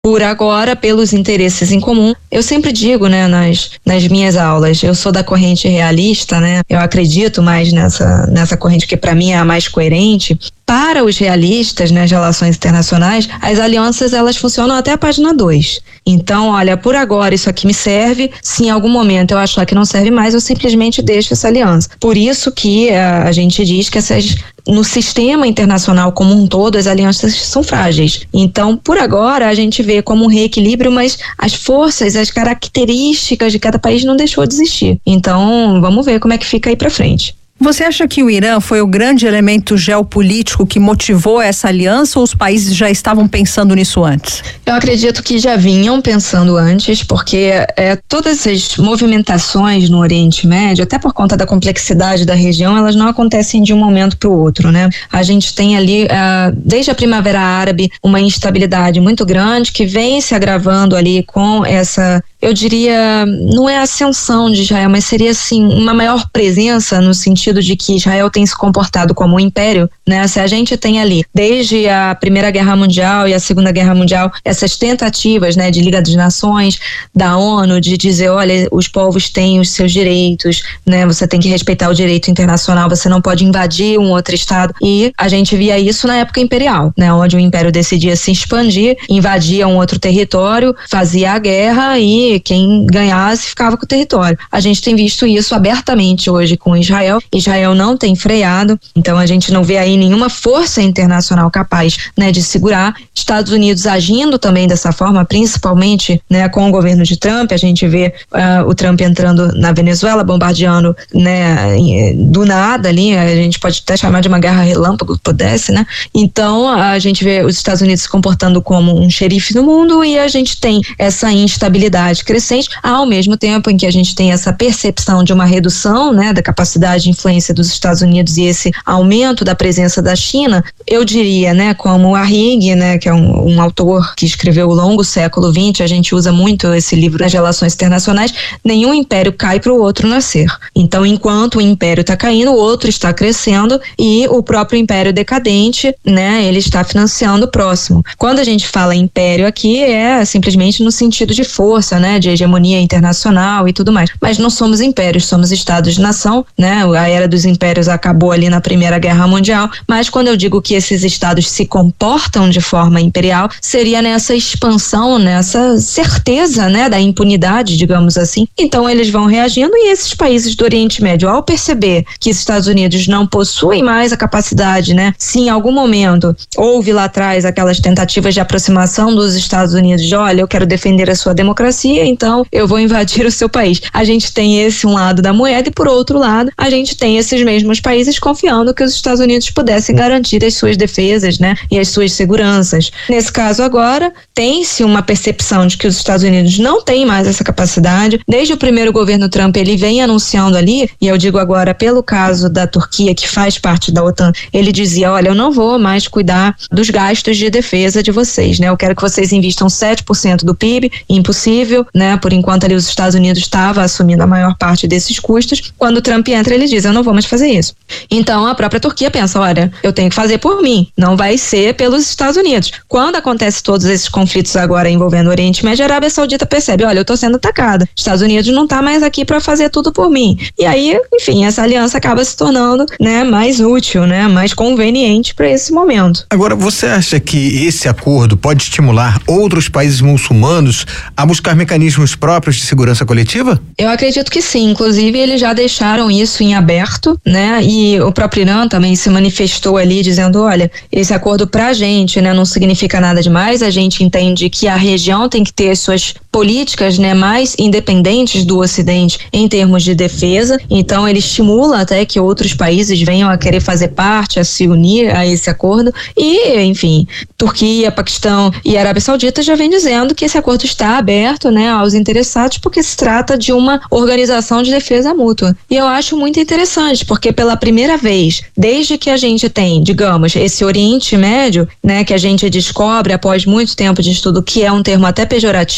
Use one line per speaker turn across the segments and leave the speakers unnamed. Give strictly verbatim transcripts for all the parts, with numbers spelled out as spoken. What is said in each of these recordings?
por agora, pelos interesses em comum. Eu sempre digo, né, nas, nas minhas aulas, eu sou da corrente realista, né, eu acredito mais nessa, nessa corrente que para mim é a mais coerente. Para os realistas, nas relações internacionais, as alianças elas funcionam até a página dois. Então, olha, por agora isso aqui me serve, se em algum momento eu achar que não serve mais, eu simplesmente deixo essa aliança. Por isso que a, a gente diz que essas, no sistema internacional como um todo, as alianças são frágeis. Então, por agora, a gente vê como um reequilíbrio, mas as forças, as características de cada país não deixou de existir. Então, vamos ver como é que fica aí pra frente.
Você acha que o Irã foi o grande elemento geopolítico que motivou essa aliança ou os países já estavam pensando nisso antes?
Eu acredito que já vinham pensando antes, porque é, todas as movimentações no Oriente Médio, até por conta da complexidade da região, elas não acontecem de um momento para o outro, né? A gente tem ali, uh, desde a Primavera Árabe, uma instabilidade muito grande que vem se agravando ali com essa, eu diria, não é ascensão de Israel, mas seria assim, uma maior presença no sentido de que Israel tem se comportado como um império, né? Se a gente tem ali, desde a Primeira Guerra Mundial e a Segunda Guerra Mundial, essas tentativas, né, de Liga das Nações, da ONU, de dizer, olha, os povos têm os seus direitos, né? Você tem que respeitar o direito internacional, você não pode invadir um outro estado. E a gente via isso na época imperial, né? Onde o império decidia se expandir, invadia um outro território, fazia a guerra e quem ganhasse ficava com o território. A gente tem visto isso abertamente hoje com Israel. Israel não tem freado, então a gente não vê aí nenhuma força internacional capaz, né, de segurar. Estados Unidos agindo também dessa forma, principalmente, né, com o governo de Trump. A gente vê uh, o Trump entrando na Venezuela, bombardeando, né, do nada ali, a gente pode até chamar de uma guerra relâmpago, pudesse, né? Então a gente vê os Estados Unidos se comportando como um xerife do mundo e a gente tem essa instabilidade crescente, ao mesmo tempo em que a gente tem essa percepção de uma redução, né, da capacidade de influência dos Estados Unidos e esse aumento da presença da China. Eu diria, né, como Arrighi, né, que é um, um autor que escreveu O Longo Século vinte, a gente usa muito esse livro nas relações internacionais, nenhum império cai para o outro nascer. Então, enquanto o império está caindo, o outro está crescendo e o próprio império decadente, né, ele está financiando o próximo. Quando a gente fala império aqui, é simplesmente no sentido de força, né, de hegemonia internacional e tudo mais. Mas não somos impérios, somos estados-nação, né, a era dos impérios acabou ali na Primeira Guerra Mundial, mas quando eu digo que esses estados se comportam de forma imperial, seria nessa expansão, nessa certeza, né, da impunidade, digamos assim. Então eles vão reagindo e esses países do Oriente Médio, ao perceber que os Estados Unidos não possuem mais a capacidade, né, se em algum momento houve lá atrás aquelas tentativas de aproximação dos Estados Unidos, de olha, eu quero defender a sua democracia, então eu vou invadir o seu país. A gente tem esse um lado da moeda e por outro lado, a gente tem esses mesmos países confiando que os Estados Unidos pudessem garantir as suas defesas, né, e as suas seguranças. Nesse caso agora, tem-se uma percepção de que os Estados Unidos não têm mais essa capacidade. Desde o primeiro governo Trump, ele vem anunciando ali, e eu digo agora pelo caso da Turquia, que faz parte da OTAN, ele dizia, olha, eu não vou mais cuidar dos gastos de defesa de vocês, né, eu quero que vocês investam sete por cento do P I B, impossível, né, por enquanto ali os Estados Unidos estava assumindo a maior parte desses custos. Quando o Trump entra, ele diz, eu não vou mais fazer isso. Então a própria Turquia pensa, olha, eu tenho que fazer por mim, não vai ser pelos Estados Unidos. Quando acontece todos esses conflitos agora envolvendo o Oriente Médio, a Arábia Saudita percebe, olha, eu tô sendo atacada, Estados Unidos não tá mais aqui para fazer tudo por mim. E aí, enfim, essa aliança acaba se tornando, né, mais útil, né, mais conveniente para esse momento.
Agora, você acha que esse acordo pode estimular outros países muçulmanos a buscar mecanismos próprios de segurança coletiva?
Eu acredito que sim, inclusive eles já deixaram isso em aberto, né, e o próprio Irã também se manifestou ali dizendo, olha, esse acordo pra gente, né, não significa nada demais, a gente entende que a região tem que ter as suas políticas, né, mais independentes do Ocidente em termos de defesa, então ele estimula até que outros países venham a querer fazer parte, a se unir a esse acordo e, enfim, Turquia, Paquistão e Arábia Saudita já vem dizendo que esse acordo está aberto, né, aos interessados porque se trata de uma organização de defesa mútua. E eu acho muito interessante, porque pela primeira vez, desde que a gente tem, digamos, esse Oriente Médio, né, que a gente descobre após muito tempo de estudo que é um termo até pejorativo,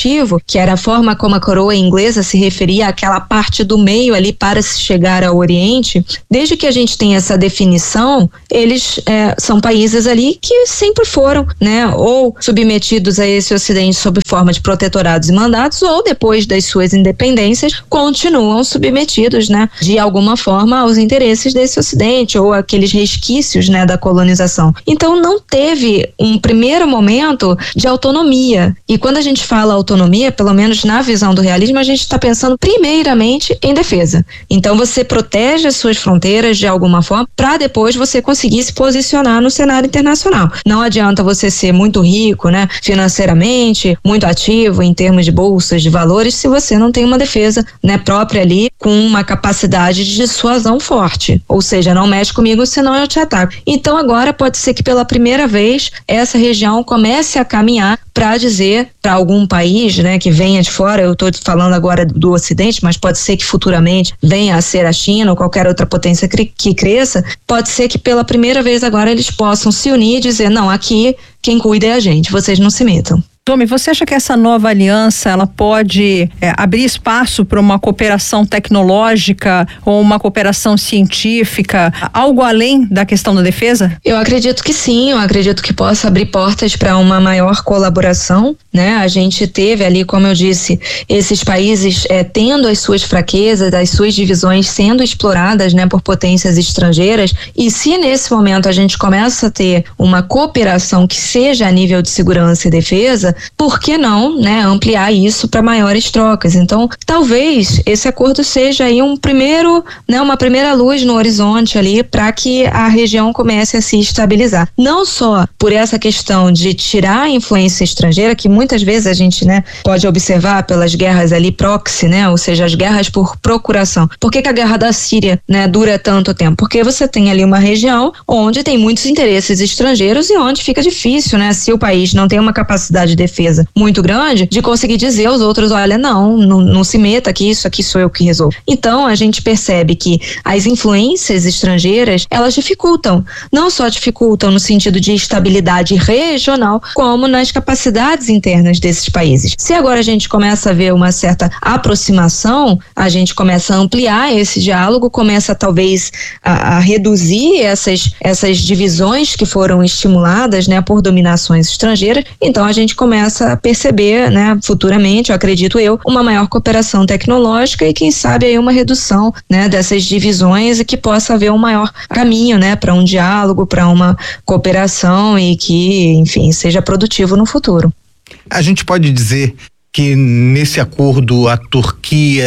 que era a forma como a coroa inglesa se referia àquela parte do meio ali para se chegar ao Oriente, desde que a gente tem essa definição, eles é, são países ali que sempre foram, né, ou submetidos a esse Ocidente sob forma de protetorados e mandatos, ou depois das suas independências, continuam submetidos, né, de alguma forma aos interesses desse Ocidente, ou aqueles resquícios, né, da colonização. Então não teve um primeiro momento de autonomia. E quando a gente fala autonomia, pelo menos na visão do realismo, a gente está pensando primeiramente em defesa. Então você protege as suas fronteiras de alguma forma para depois você conseguir se posicionar no cenário internacional. Não adianta você ser muito rico, né, financeiramente, muito ativo em termos de bolsas de valores, se você não tem uma defesa, né, própria ali com uma capacidade de dissuasão forte. Ou seja, não mexe comigo, senão eu te ataco. Então agora pode ser que pela primeira vez essa região comece a caminhar para dizer para algum país, né, que venha de fora, eu estou falando agora do Ocidente, mas pode ser que futuramente venha a ser a China ou qualquer outra potência que cresça, pode ser que pela primeira vez agora eles possam se unir e dizer, não, aqui quem cuida é a gente, vocês não se metam.
Tomi, você acha que essa nova aliança ela pode é, abrir espaço para uma cooperação tecnológica ou uma cooperação científica, algo além da questão da defesa?
Eu acredito que sim, eu acredito que possa abrir portas para uma maior colaboração, né? A gente teve ali, como eu disse, esses países é, tendo as suas fraquezas, as suas divisões sendo exploradas, né, por potências estrangeiras, e se nesse momento a gente começa a ter uma cooperação que seja a nível de segurança e defesa, por que não, né, ampliar isso para maiores trocas? Então, talvez esse acordo seja aí um primeiro, né, uma primeira luz no horizonte ali para que a região comece a se estabilizar. Não só por essa questão de tirar a influência estrangeira, que muitas vezes a gente, né, pode observar pelas guerras ali proxy, né, ou seja, as guerras por procuração. Por que que a guerra da Síria, né, dura tanto tempo? Porque você tem ali uma região onde tem muitos interesses estrangeiros e onde fica difícil, né, se o país não tem uma capacidade de defesa muito grande, de conseguir dizer aos outros, olha, não, não, não se meta aqui, isso aqui sou eu que resolvo. Então, a gente percebe que as influências estrangeiras, elas dificultam, não só dificultam no sentido de estabilidade regional, como nas capacidades internas desses países. Se agora a gente começa a ver uma certa aproximação, a gente começa a ampliar esse diálogo, começa talvez a, a reduzir essas, essas divisões que foram estimuladas, né, por dominações estrangeiras, então a gente começa a perceber, né, futuramente, eu acredito eu, uma maior cooperação tecnológica e quem sabe aí uma redução, né, dessas divisões e que possa haver um maior caminho, né, para um diálogo, para uma cooperação e que, enfim, seja produtivo no futuro.
A gente pode dizer que nesse acordo a Turquia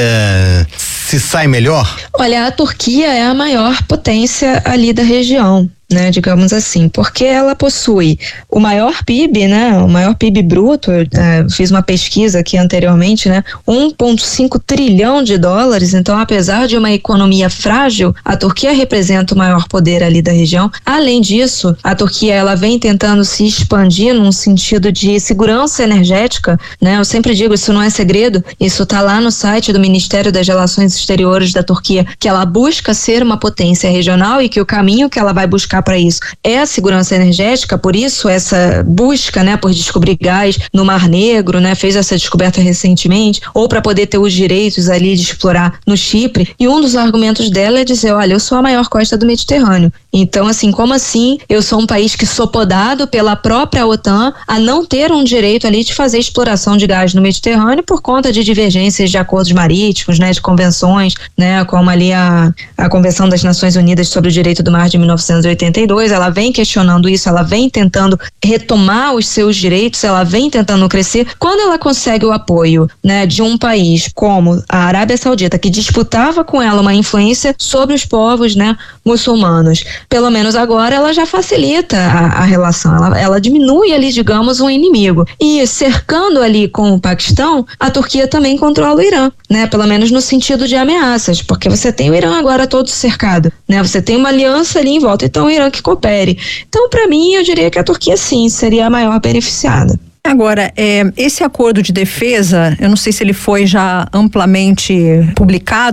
se sai melhor?
Olha, a Turquia é a maior potência ali da região, né, digamos assim, porque ela possui o maior P I B, né, o maior P I B bruto, eu, é, fiz uma pesquisa aqui anteriormente, né, um vírgula cinco trilhão de dólares, então apesar de uma economia frágil, a Turquia representa o maior poder ali da região. Além disso, a Turquia, ela vem tentando se expandir num sentido de segurança energética, né, eu sempre digo, isso não é segredo, isso tá lá no site do Ministério das Relações Exteriores da Turquia, que ela busca ser uma potência regional e que o caminho que ela vai buscar para isso é a segurança energética, por isso essa busca, né, por descobrir gás no Mar Negro, né, fez essa descoberta recentemente, ou para poder ter os direitos ali de explorar no Chipre, e um dos argumentos dela é dizer, olha, eu sou a maior costa do Mediterrâneo, então assim, como assim eu sou um país que sou podado pela própria OTAN a não ter um direito ali de fazer exploração de gás no Mediterrâneo por conta de divergências de acordos marítimos, né, de convenções, né, como ali a, a Convenção das Nações Unidas sobre o Direito do Mar de mil novecentos e oitenta e dois, ela vem questionando isso, ela vem tentando retomar os seus direitos, ela vem tentando crescer. Quando ela consegue o apoio, né, de um país como a Arábia Saudita, que disputava com ela uma influência sobre os povos, né, muçulmanos, pelo menos agora ela já facilita a, a relação, ela, ela diminui ali, digamos, um inimigo. E cercando ali com o Paquistão, a Turquia também controla o Irã, né, pelo menos no sentido de ameaças, porque você tem o Irã agora todo cercado, né, você tem uma aliança ali em volta, então o Irã que coopere. Então, para mim, eu diria que a Turquia, sim, seria a maior beneficiada.
Agora, é, esse acordo de defesa, eu não sei se ele foi já amplamente publicado,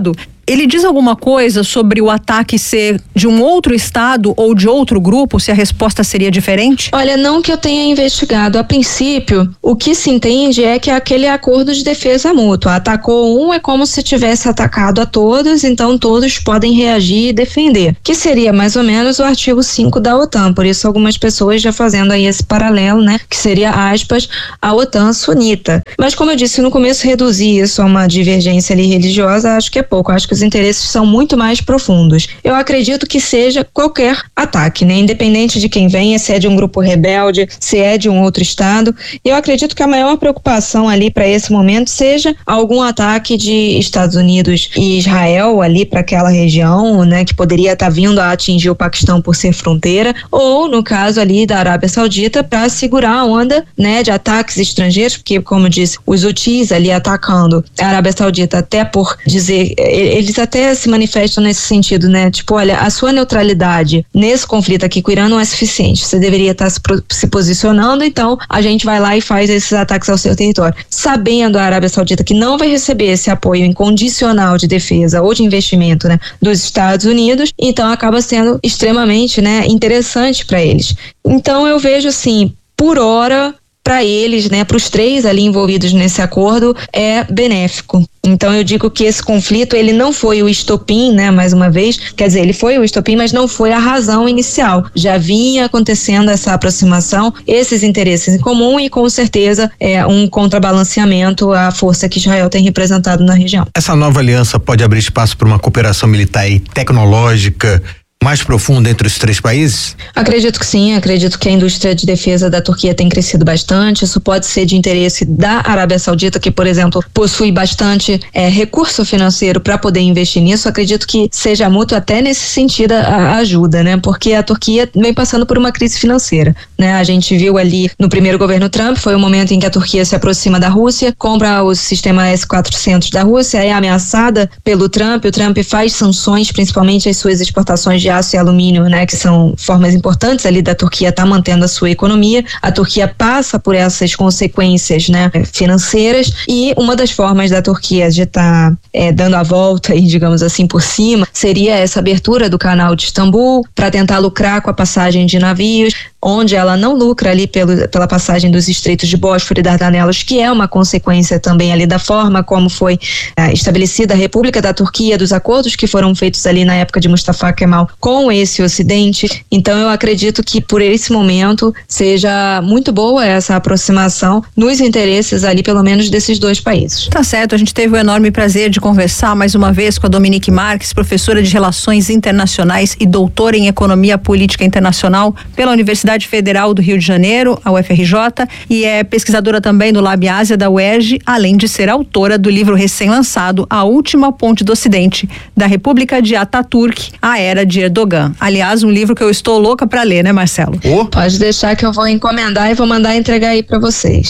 Ele diz alguma coisa sobre o ataque ser de um outro estado ou de outro grupo, se a resposta seria diferente?
Olha, não que eu tenha investigado. A princípio, o que se entende é que é aquele acordo de defesa mútua. Atacou um, é como se tivesse atacado a todos, então todos podem reagir e defender. Que seria mais ou menos o artigo cinco da OTAN. Por isso, algumas pessoas já fazendo aí esse paralelo, né? Que seria, aspas, a OTAN sunita. Mas como eu disse no começo, reduzir isso a uma divergência ali religiosa, acho que é pouco. Acho que os interesses são muito mais profundos. Eu acredito que seja qualquer ataque, né? Independente de quem venha, se é de um grupo rebelde, se é de um outro estado. Eu acredito que a maior preocupação ali para esse momento seja algum ataque de Estados Unidos e Israel ali para aquela região, né? Que poderia estar tá vindo a atingir o Paquistão por ser fronteira, ou no caso ali da Arábia Saudita para segurar a onda, né? De ataques estrangeiros, porque como eu disse, os Houthis ali atacando a Arábia Saudita, até por dizer, eles até se manifestam nesse sentido, né? Tipo, olha, a sua neutralidade nesse conflito aqui com o Irã não é suficiente, você deveria estar se, se posicionando, então a gente vai lá e faz esses ataques ao seu território. Sabendo a Arábia Saudita que não vai receber esse apoio incondicional de defesa ou de investimento, né, dos Estados Unidos, então acaba sendo extremamente, né, interessante para eles. Então eu vejo assim, por hora, para eles, né, para os três ali envolvidos nesse acordo, é benéfico. Então eu digo que esse conflito, ele não foi o estopim, né, mais uma vez, quer dizer, ele foi o estopim, mas não foi a razão inicial. Já vinha acontecendo essa aproximação, esses interesses em comum e com certeza é um contrabalanceamento à força que Israel tem representado na região.
Essa nova aliança pode abrir espaço para uma cooperação militar e tecnológica mais profunda entre os três países?
Acredito que sim, acredito que a indústria de defesa da Turquia tem crescido bastante. Isso pode ser de interesse da Arábia Saudita, que, por exemplo, possui bastante é, recurso financeiro para poder investir nisso. Acredito que seja mútuo até nesse sentido a, a ajuda, né? Porque a Turquia vem passando por uma crise financeira, né? A gente viu ali no primeiro governo Trump, foi o momento em que a Turquia se aproxima da Rússia, compra o sistema S quatrocentos da Rússia, é ameaçada pelo Trump, o Trump faz sanções, principalmente às suas exportações de aço e alumínio, né, que são formas importantes ali da Turquia estar tá mantendo a sua economia. A Turquia passa por essas consequências, né, financeiras, e uma das formas da Turquia de estar tá, é, dando a volta, e digamos assim, por cima, seria essa abertura do canal de Istambul para tentar lucrar com a passagem de navios, onde ela não lucra ali pelo, pela passagem dos estreitos de Bósforo e Dardanelos, que é uma consequência também ali da forma como foi é, estabelecida a República da Turquia, dos acordos que foram feitos ali na época de Mustafa Kemal com esse Ocidente. Então eu acredito que por esse momento seja muito boa essa aproximação nos interesses ali, pelo menos, desses dois países.
Tá certo, a gente teve o enorme prazer de conversar mais uma vez com a Dominique Marques, professora de Relações Internacionais e doutora em Economia Política Internacional pela Universidade Federal do Rio de Janeiro, a U F R J, e é pesquisadora também do Lab Ásia da U E R J, além de ser autora do livro recém-lançado A Última Ponte do Ocidente, da República de Ataturk, a Era de Erdogan. Aliás, um livro que eu estou louca para ler, né, Marcelo?
Oh. Pode deixar que eu vou encomendar e vou mandar entregar aí para vocês.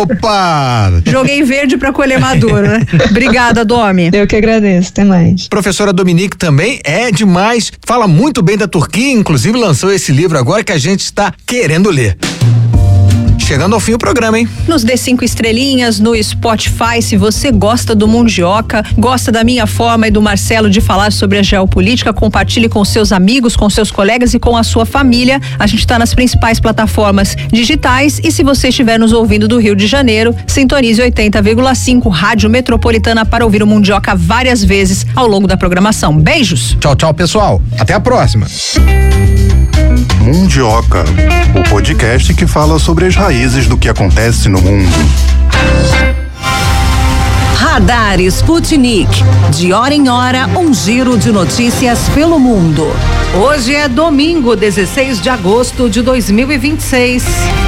Opa!
Joguei verde para colher maduro, né? Obrigada, Domi.
Eu que agradeço, até mais.
Professora Dominique também é demais, fala muito bem da Turquia, inclusive lançou esse livro agora que a gente está querendo ler. Chegando ao fim o programa, hein?
Nos dê cinco estrelinhas no Spotify, se você gosta do Mundioca, gosta da minha forma e do Marcelo de falar sobre a geopolítica, compartilhe com seus amigos, com seus colegas e com a sua família. A gente está nas principais plataformas digitais e se você estiver nos ouvindo do Rio de Janeiro, sintonize oitenta vírgula cinco Rádio Metropolitana para ouvir o Mundioca várias vezes ao longo da programação. Beijos!
Tchau, tchau, pessoal. Até a próxima.
Mundioca, o podcast que fala sobre as raízes do que acontece no mundo.
Radar Sputnik. De hora em hora, um giro de notícias pelo mundo. Hoje é domingo, dezesseis de agosto de dois mil e vinte e seis.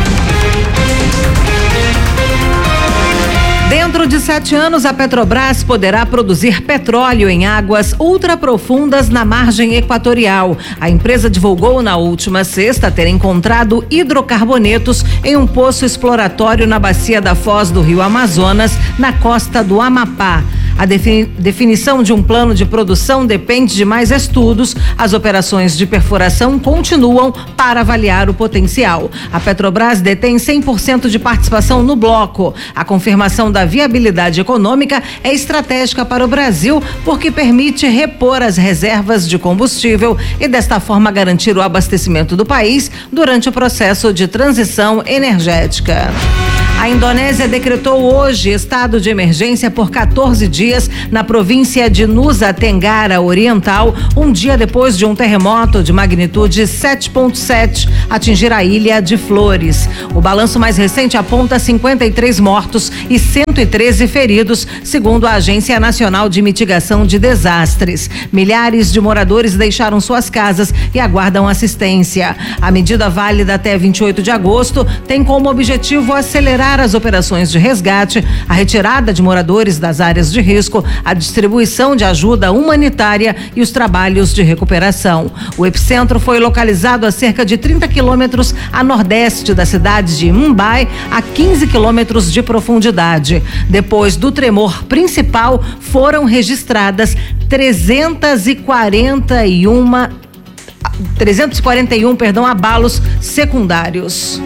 Dentro de sete anos, a Petrobras poderá produzir petróleo em águas ultraprofundas na margem equatorial. A empresa divulgou na última sexta ter encontrado hidrocarbonetos em um poço exploratório na bacia da Foz do Rio Amazonas, na costa do Amapá. A defini- definição de um plano de produção depende de mais estudos. As operações de perfuração continuam para avaliar o potencial. A Petrobras detém cem por cento de participação no bloco. A confirmação da viabilidade econômica é estratégica para o Brasil porque permite repor as reservas de combustível e desta forma garantir o abastecimento do país durante o processo de transição energética. A Indonésia decretou hoje estado de emergência por quatorze dias na província de Nusa Tenggara Oriental, um dia depois de um terremoto de magnitude sete ponto sete atingir a ilha de Flores. O balanço mais recente aponta cinquenta e três mortos e cento e treze feridos, segundo a Agência Nacional de Mitigação de Desastres. Milhares de moradores deixaram suas casas e aguardam assistência. A medida válida até vinte e oito de agosto tem como objetivo acelerar as operações de resgate, a retirada de moradores das áreas de risco, a distribuição de ajuda humanitária e os trabalhos de recuperação. O epicentro foi localizado a cerca de trinta quilômetros a nordeste da cidade de Mumbai, a quinze quilômetros de profundidade. Depois do tremor principal, foram registradas trezentos e quarenta e um trezentos e quarenta e um, perdão, abalos secundários.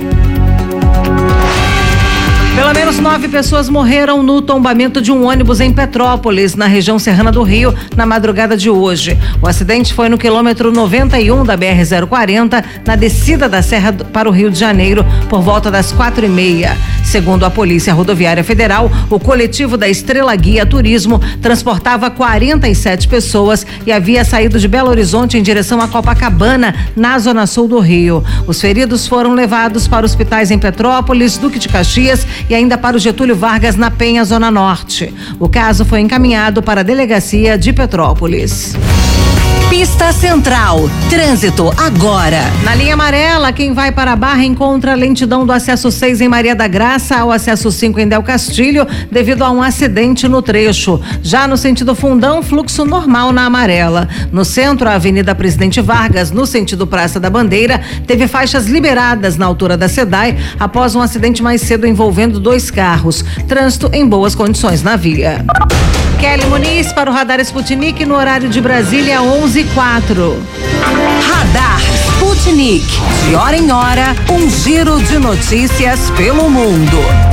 Pelo menos nove pessoas morreram no tombamento de um ônibus em Petrópolis, na região serrana do Rio, na madrugada de hoje. O acidente foi no quilômetro noventa e um da B R zero quarenta, na descida da serra para o Rio de Janeiro, por volta das quatro e meia. Segundo a Polícia Rodoviária Federal, o coletivo da Estrela Guia Turismo transportava quarenta e sete pessoas e havia saído de Belo Horizonte em direção a Copacabana, na zona sul do Rio. Os feridos foram levados para hospitais em Petrópolis, Duque de Caxias e ainda para o Getúlio Vargas, na Penha, Zona Norte. O caso foi encaminhado para a Delegacia de Petrópolis.
Pista Central, trânsito agora.
Na linha amarela, quem vai para a Barra encontra a lentidão do acesso seis em Maria da Graça ao acesso cinco em Del Castilho, devido a um acidente no trecho. Já no sentido Fundão, fluxo normal na amarela. No centro, a Avenida Presidente Vargas, no sentido Praça da Bandeira, teve faixas liberadas na altura da SEDAI após um acidente mais cedo envolvendo dois carros. Trânsito em boas condições na via. Kelly Muniz para o Radar Sputnik no horário de Brasília, onze e quatro.
Radar Sputnik. De hora em hora, um giro de notícias pelo mundo.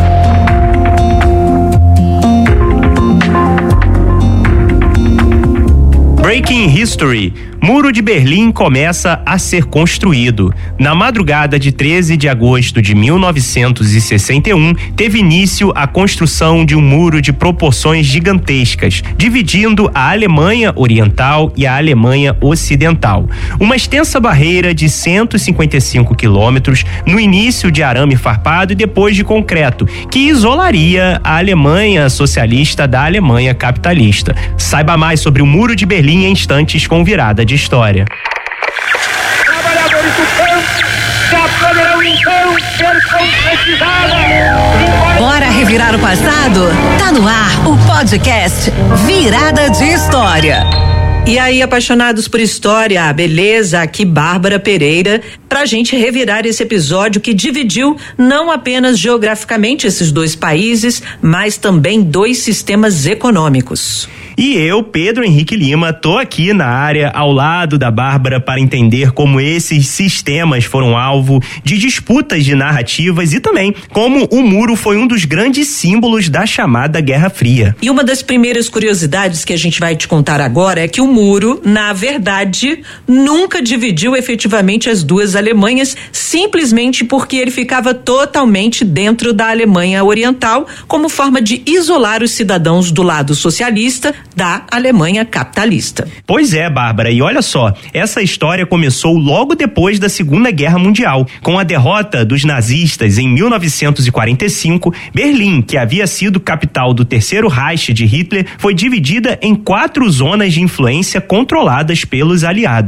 Breaking History. Muro de Berlim começa a ser construído. Na madrugada de treze de agosto de mil novecentos e sessenta e um, teve início a construção de um muro de proporções gigantescas, dividindo a Alemanha Oriental e a Alemanha Ocidental. Uma extensa barreira de cento e cinquenta e cinco quilômetros, no início de arame farpado e depois de concreto, que isolaria a Alemanha socialista da Alemanha capitalista. Saiba mais sobre o Muro de Berlim em instantes com Virada de História.
Trabalhadores do campo já poderão então ser concretizados.
Bora revirar o passado? Tá no ar o podcast Virada de História.
E aí, apaixonados por história, beleza? Aqui Bárbara Pereira, pra gente revirar esse episódio que dividiu não apenas geograficamente esses dois países, mas também dois sistemas econômicos.
E eu, Pedro Henrique Lima, tô aqui na área ao lado da Bárbara para entender como esses sistemas foram alvo de disputas de narrativas e também como o muro foi um dos grandes símbolos da chamada Guerra Fria.
E uma das primeiras curiosidades que a gente vai te contar agora é que o muro, na verdade, nunca dividiu efetivamente as duas Alemanhas, simplesmente porque ele ficava totalmente dentro da Alemanha Oriental, como forma de isolar os cidadãos do lado socialista da Alemanha capitalista.
Pois é, Bárbara, e olha só, essa história começou logo depois da Segunda Guerra Mundial, com a derrota dos nazistas em mil novecentos e quarenta e cinco. Berlim, que havia sido capital do Terceiro Reich de Hitler, foi dividida em quatro zonas de influência controladas pelos aliados.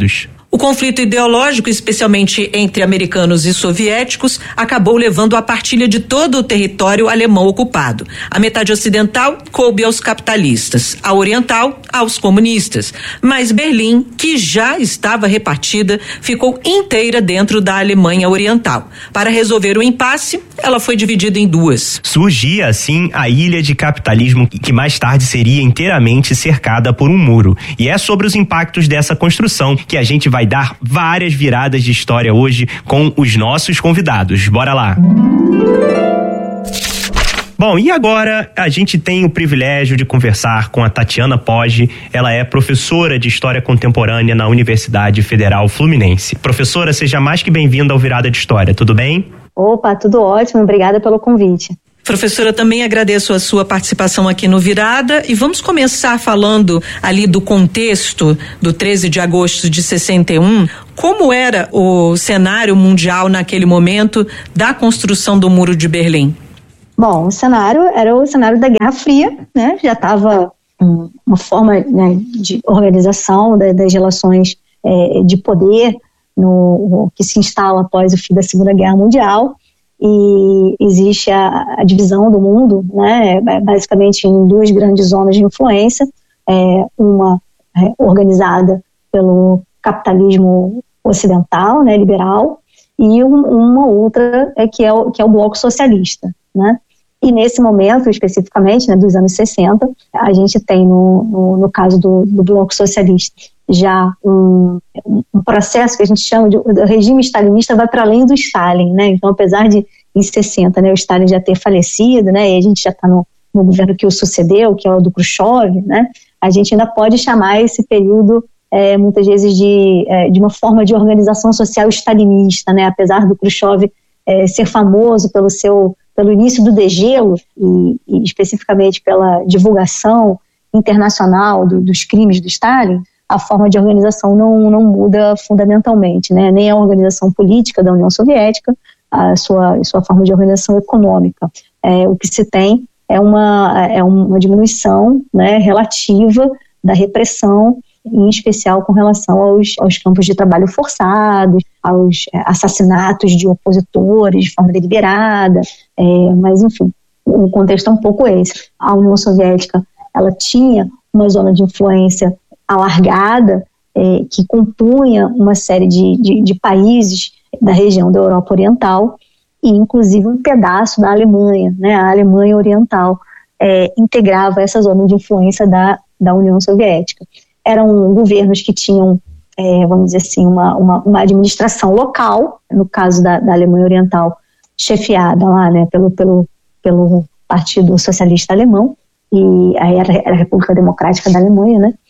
O conflito ideológico, especialmente entre americanos e soviéticos, acabou levando à partilha de todo o território alemão ocupado. A metade ocidental coube aos capitalistas, a oriental aos comunistas. Mas Berlim, que já estava repartida, ficou inteira dentro da Alemanha Oriental. Para resolver o impasse, ela foi dividida em duas.
Surgia, assim, a ilha de capitalismo que mais tarde seria inteiramente cercada por um muro. E é sobre os impactos dessa construção que a gente vai vai dar várias viradas de história hoje com os nossos convidados. Bora lá! Bom, e agora a gente tem o privilégio de conversar com a Tatiana Poggi. Ela é professora de História Contemporânea na Universidade Federal Fluminense. Professora, seja mais que bem-vinda ao Virada de História, tudo bem?
Opa, tudo ótimo, obrigada pelo convite.
Professora, também agradeço a sua participação aqui no Virada e vamos começar falando ali do contexto do treze de agosto de sessenta e um. Como era o cenário mundial naquele momento da construção do Muro de Berlim?
Bom, o cenário era o cenário da Guerra Fria, né? Já estava um, uma forma, né, de organização da, das relações é, de poder no, que se instala após o fim da Segunda Guerra Mundial. E existe a, a divisão do mundo, né, basicamente em duas grandes zonas de influência, é, uma é, organizada pelo capitalismo ocidental, né, liberal, e um, uma outra é que, é o, que é o bloco socialista, né. E nesse momento, especificamente, né, dos anos sessenta, a gente tem no, no, no caso do, do bloco socialista já um, um processo que a gente chama de o regime stalinista vai para além do Stalin, né? Então, apesar de em sessenta, né, o Stalin já ter falecido, né, e a gente já está no, no governo que o sucedeu, que é o do Khrushchev, né, a gente ainda pode chamar esse período é, muitas vezes de, é, de uma forma de organização social stalinista, né? Apesar do Khrushchev é, ser famoso pelo seu pelo início do degelo e, e especificamente pela divulgação internacional do, dos crimes do Stalin, a forma de organização não, não muda fundamentalmente, né? Nem a organização política da União Soviética, a sua, sua forma de organização econômica. É, o que se tem é uma, é uma diminuição, né, relativa da repressão, em especial com relação aos, aos campos de trabalho forçados, aos assassinatos de opositores de forma deliberada, é, mas enfim, o contexto é um pouco esse. A União Soviética, ela tinha uma zona de influência alargada, é, que compunha uma série de, de, de países da região da Europa Oriental e inclusive um pedaço da Alemanha, né? A Alemanha Oriental é, integrava essa zona de influência da, da União Soviética. Eram governos que tinham, é, vamos dizer assim, uma, uma, uma administração local, no caso da, da Alemanha Oriental, chefiada lá, né, pelo, pelo, pelo Partido Socialista Alemão, e aí era, era a República Democrática da Alemanha, né,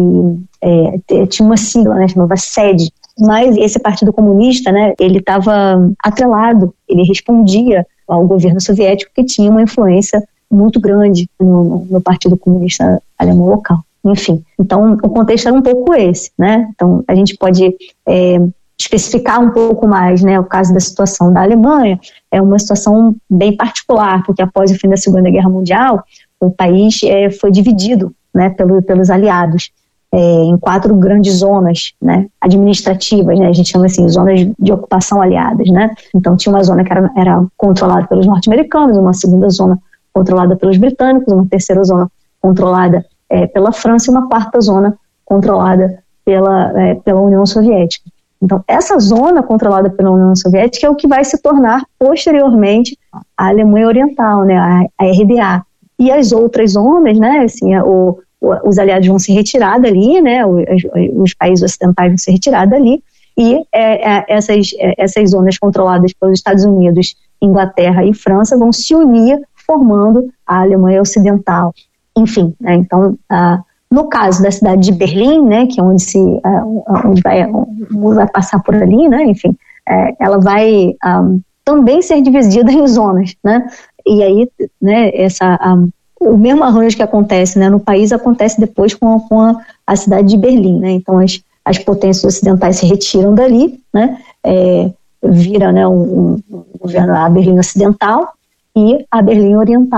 e é, tinha uma sigla, né, chamava SED, mas esse Partido Comunista, né, ele estava atrelado, ele respondia ao governo soviético, que tinha uma influência muito grande no, no Partido Comunista Alemão local. Enfim, então o contexto era um pouco esse, né? Então a gente pode é, especificar um pouco mais, né? O caso da situação da Alemanha é uma situação bem particular, porque após o fim da Segunda Guerra Mundial, o país é, foi dividido, né, pelo, pelos aliados é, em quatro grandes zonas, né, administrativas, né? A gente chama assim, zonas de ocupação aliadas, né? Então tinha uma zona que era, era controlada pelos norte-americanos, uma segunda zona controlada pelos britânicos, uma terceira zona controlada É, pela França e uma quarta zona controlada pela, é, pela União Soviética. Então, essa zona controlada pela União Soviética é o que vai se tornar, posteriormente, a Alemanha Oriental, né, a, a R D A. E as outras zonas, né, assim, o, o, os aliados vão se retirar dali, né, os, os países ocidentais vão se retirar dali, e é, é, essas, é, essas zonas controladas pelos Estados Unidos, Inglaterra e França vão se unir, formando a Alemanha Ocidental. Enfim, né, então, ah, no caso da cidade de Berlim, né, que é onde, se, ah, onde vai, onde vai passar por ali, né, enfim, é, ela vai ah, também ser dividida em zonas, né, e aí, né, essa, ah, o mesmo arranjo que acontece, né, no país acontece depois com, a, com a, a cidade de Berlim, né, então as, as potências ocidentais se retiram dali, né, é, vira, né, um, um governo a Berlim Ocidental e a Berlim Oriental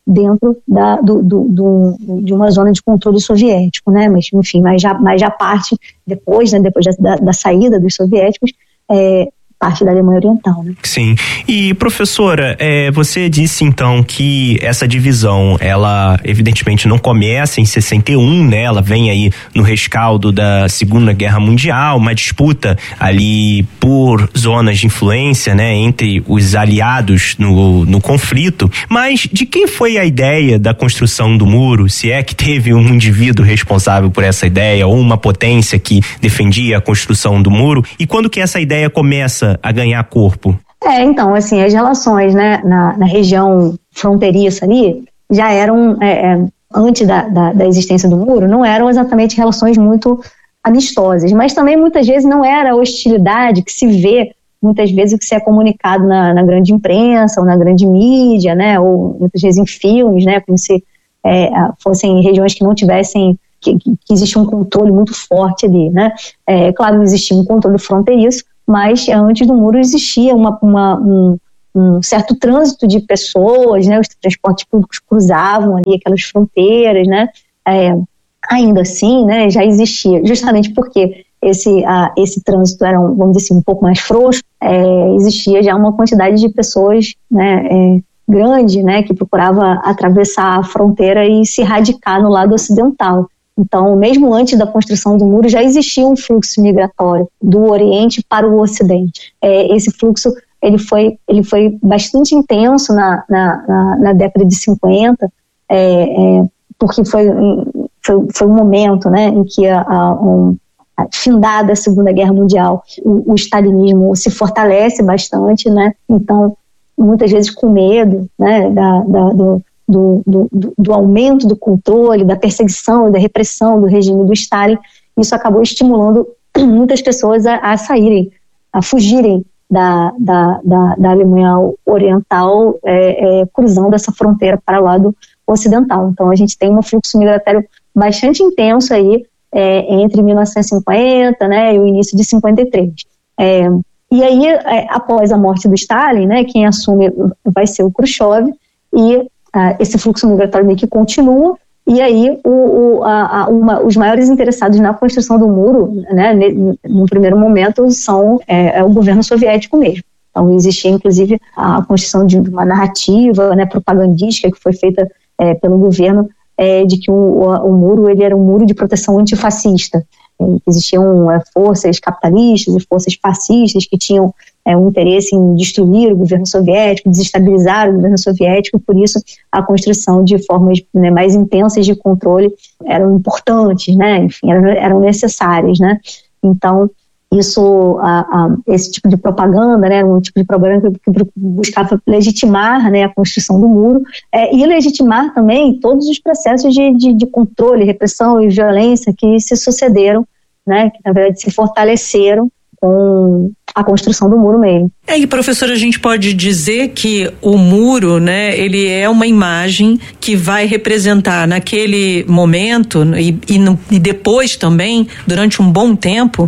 dentro da, do, do, do, de uma zona de controle soviético, né? Mas, enfim, mas já, mas já parte depois, né? Depois da, da saída dos soviéticos, é, parte da Alemanha Oriental, né?
Sim. E, professora, é, você disse então que essa divisão, ela evidentemente não começa em sessenta e um, né? Ela vem aí no rescaldo da Segunda Guerra Mundial, uma disputa ali por zonas de influência, né? Entre os aliados no, no conflito. Mas de quem foi a ideia da construção do muro? Se é que teve um indivíduo responsável por essa ideia ou uma potência que defendia a construção do muro? E quando que essa ideia começa a ganhar corpo?
É, então, assim, as relações, né, na, na região fronteiriça ali, já eram, é, é, antes da, da, da existência do muro, não eram exatamente relações muito amistosas, mas também muitas vezes não era a hostilidade que se vê, muitas vezes o que se é comunicado na, na grande imprensa, ou na grande mídia, né, ou muitas vezes em filmes, né, como se é, fossem regiões que não tivessem, que, que existia um controle muito forte ali, né. É, claro, não existia um controle fronteiriço, mas antes do muro existia uma, uma, um, um certo trânsito de pessoas, né? Os transportes públicos cruzavam ali aquelas fronteiras, né? É, ainda assim, né, já existia, justamente porque esse, a, esse trânsito era, um, vamos dizer assim, um pouco mais frouxo, é, existia já uma quantidade de pessoas, né, é, grande, né, que procurava atravessar a fronteira e se radicar no lado ocidental. Então, mesmo antes da construção do muro, já existia um fluxo migratório do Oriente para o Ocidente. É, esse fluxo ele foi, ele foi bastante intenso na, na, na, na década de cinquenta, é, é, porque foi, foi, foi um momento, né, em que, a, a, um, a findada a Segunda Guerra Mundial, o, o stalinismo se fortalece bastante, né, então, muitas vezes com medo, né, da, da, do Do, do, do aumento do controle, da perseguição e da repressão do regime do Stalin. Isso acabou estimulando muitas pessoas a, a saírem, a fugirem da, da, da, da Alemanha Oriental, é, é, cruzando essa fronteira para o lado ocidental. Então a gente tem um fluxo migratório bastante intenso aí, é, entre mil novecentos e cinquenta, né, e o início de cinquenta e três. É, e aí, é, após a morte do Stalin, né, quem assume vai ser o Khrushchev, e Uh, esse fluxo migratório meio que continua, e aí o, o, a, a, uma, os maiores interessados na construção do muro, né, ne, no primeiro momento, são é, é o governo soviético mesmo. Então existia inclusive a construção de uma narrativa, né, propagandística que foi feita é, pelo governo, é, de que o, o, o muro ele era um muro de proteção antifascista. Existiam é, forças capitalistas e forças fascistas que tinham é, um interesse em destruir o governo soviético, desestabilizar o governo soviético, por isso a construção de formas, né, mais intensas de controle eram importantes, né, enfim, eram, eram necessárias, né, então isso, a, a, esse tipo de propaganda, né, um tipo de propaganda que, que buscava legitimar, né, a construção do muro, é, e legitimar também todos os processos de, de, de controle, repressão e violência que se sucederam, né, que na verdade se fortaleceram com a construção do muro mesmo.
É, e professora, a gente pode dizer que o muro, né, ele é uma imagem que vai representar naquele momento e, e, no, e depois também, durante um bom tempo,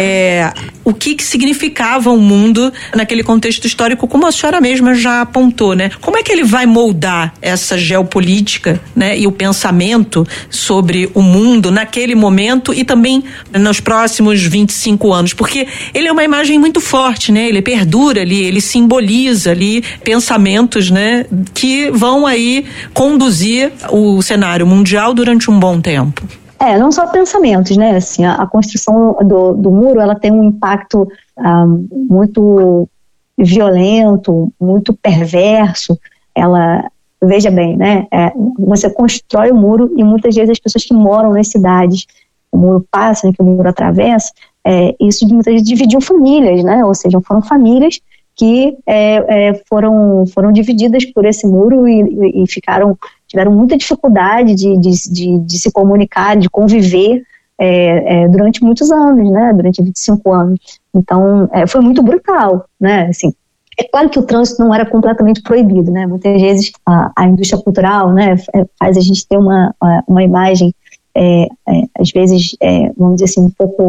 é, o que, que significava o mundo naquele contexto histórico, como a senhora mesma já apontou, né? Como é que ele vai moldar essa geopolítica, né, e o pensamento sobre o mundo naquele momento e também nos próximos vinte e cinco anos? Porque ele é uma imagem muito forte, né? Ele perdura ali, ele simboliza ali pensamentos, né, que vão aí conduzir o cenário mundial durante um bom tempo.
É, não só pensamentos, né, assim, a, a construção do, do muro, ela tem um impacto ah, muito violento, muito perverso, ela, veja bem, né, é, você constrói o muro e muitas vezes as pessoas que moram nas cidades, o muro passa, né, que o muro atravessa, É, isso muitas vezes dividiu famílias, né? Ou seja, foram famílias que é, é, foram, foram divididas por esse muro e, e, e ficaram, tiveram muita dificuldade de, de, de, de se comunicar, de conviver é, é, durante muitos anos, né? Durante vinte e cinco anos. Então, é, foi muito brutal, né? Assim, é claro que o trânsito não era completamente proibido, né? Muitas vezes a, a indústria cultural, né, faz a gente ter uma, uma imagem, é, é, às vezes, é, vamos dizer assim, um pouco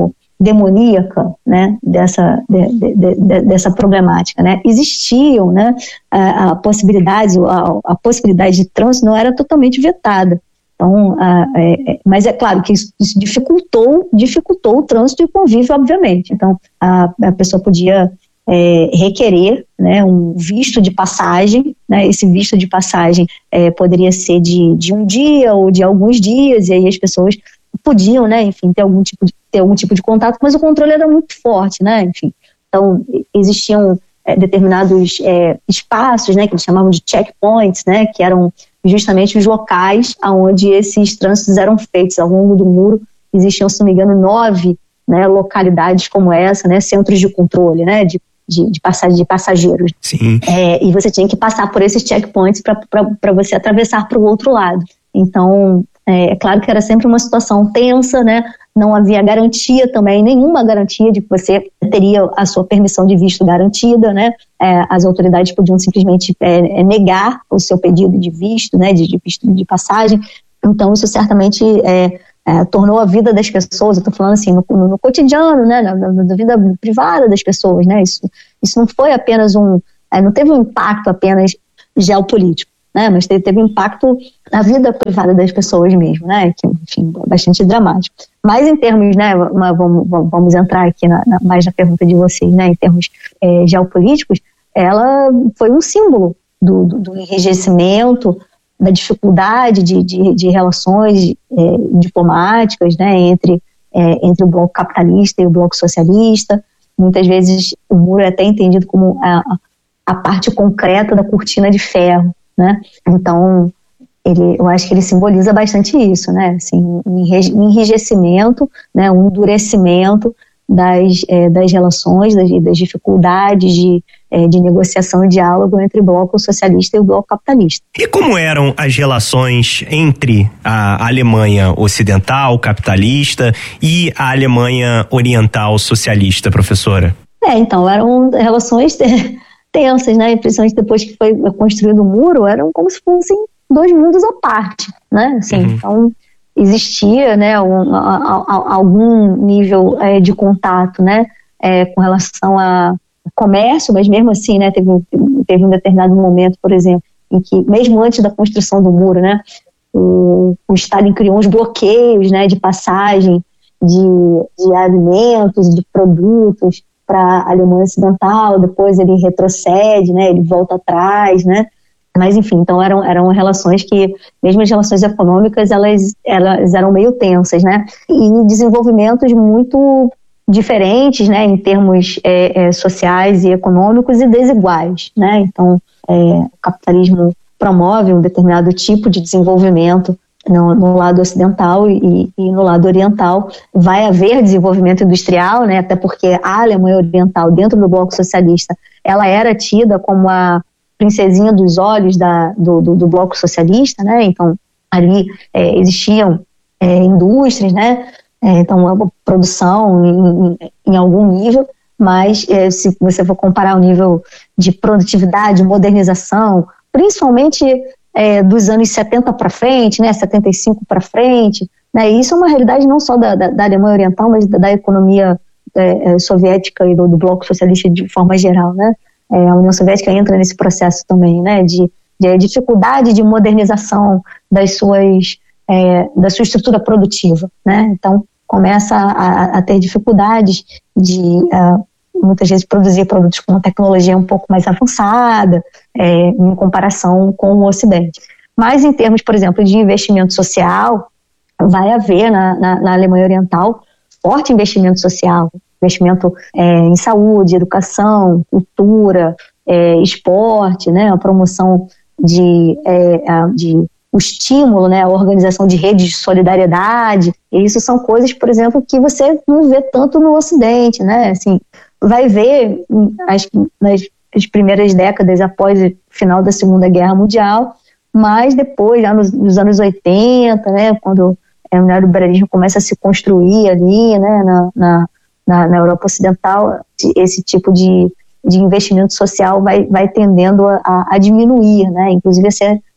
demoníaca, né, dessa, de, de, de, dessa problemática, né? Existiam, né, a, a possibilidade, a, a possibilidade de trânsito não era totalmente vetada. Então, a, é, mas é claro que isso, isso dificultou, dificultou o trânsito e o convívio, obviamente. Então, a, a pessoa podia é, requerer, né, um visto de passagem, né? Esse visto de passagem é, poderia ser de, de um dia ou de alguns dias, e aí as pessoas podiam, né, enfim, ter algum tipo de, ter algum tipo de contato, mas o controle era muito forte, né, enfim. Então, existiam é, determinados é, espaços, né, que eles chamavam de checkpoints, né, que eram justamente os locais onde esses trânsitos eram feitos. Ao longo do muro existiam, se não me engano, nove, né, localidades como essa, né, centros de controle, né, de, de, de, passagem, de passageiros.
Sim.
É, e você tinha que passar por esses checkpoints para você atravessar para o outro lado. Então, É, é claro que era sempre uma situação tensa, né? Não havia garantia também, nenhuma garantia de que você teria a sua permissão de visto garantida, né? É, as autoridades podiam simplesmente é, negar o seu pedido de visto, né? De, de visto de passagem. Então isso certamente é, é, tornou a vida das pessoas, eu estou falando assim, no, no, no cotidiano, né? Na, na, na vida privada das pessoas, né? Isso, isso não foi apenas um, é, não teve um impacto apenas geopolítico, né, mas teve, teve impacto na vida privada das pessoas mesmo, né, que, enfim, é bastante dramático. Mas em termos, né, uma, vamos, vamos entrar aqui na, na, mais na pergunta de vocês, né, em termos é, geopolíticos, ela foi um símbolo do, do, do enrijecimento, da dificuldade de, de, de relações é, diplomáticas, né, entre, é, entre o bloco capitalista e o bloco socialista. Muitas vezes o muro é até entendido como a, a parte concreta da cortina de ferro, né? Então, ele, eu acho que ele simboliza bastante isso, né? Assim, um enrijecimento, né? Um endurecimento das, é, das relações, das, das dificuldades de, é, de negociação e diálogo entre o bloco socialista e o bloco capitalista.
E como eram as relações entre a Alemanha ocidental, capitalista, e a Alemanha oriental socialista, professora?
É, então, eram relações tensas, né? Principalmente depois que foi construído o muro, eram como se fossem dois mundos à parte, né? Assim, uhum. Então, existia, né, um, a, a, algum nível é, de contato, né, é, com relação a comércio, mas mesmo assim, né, teve, teve um determinado momento, por exemplo, em que, mesmo antes da construção do muro, né, o, o Stalin criou uns bloqueios, né, de passagem de, de alimentos, de produtos para a Alemanha Ocidental. Depois ele retrocede, né, ele volta atrás, né, mas enfim, então eram, eram relações que, mesmo as relações econômicas, elas, elas eram meio tensas, né, e desenvolvimentos muito diferentes, né, em termos é, é, sociais e econômicos e desiguais, né, então é, o capitalismo promove um determinado tipo de desenvolvimento No, no lado ocidental e, e no lado oriental. Vai haver desenvolvimento industrial, né, até porque a Alemanha Oriental, dentro do bloco socialista, ela era tida como a princesinha dos olhos da, do, do, do bloco socialista, né, então ali é, existiam é, indústrias, né, é, então a produção em, em algum nível, mas é, se você for comparar o nível de produtividade, modernização, principalmente É, dos anos setenta para frente, né, setenta e cinco para frente, né, e isso é uma realidade não só da, da, da Alemanha Oriental, mas da, da economia é, soviética e do, do bloco socialista de forma geral, né, é, a União Soviética entra nesse processo também, né, de, de dificuldade de modernização das suas, é, da sua estrutura produtiva, né, então começa a, a ter dificuldades de uh, muitas vezes produzir produtos com uma tecnologia um pouco mais avançada, é, em comparação com o Ocidente. Mas em termos, por exemplo, de investimento social, vai haver na, na, na Alemanha Oriental forte investimento social, investimento é, em saúde, educação, cultura, é, esporte, né, a promoção de, é, a, de o estímulo, né, a organização de redes de solidariedade. E isso são coisas, por exemplo, que você não vê tanto no Ocidente, né, assim, vai ver acho que nas as primeiras décadas após o final da Segunda Guerra Mundial, mas depois, já nos, nos anos oitenta, né, quando é, o neoliberalismo começa a se construir ali, né, na, na, na, na Europa Ocidental, esse tipo de, de investimento social vai, vai tendendo a, a diminuir, né, inclusive a ser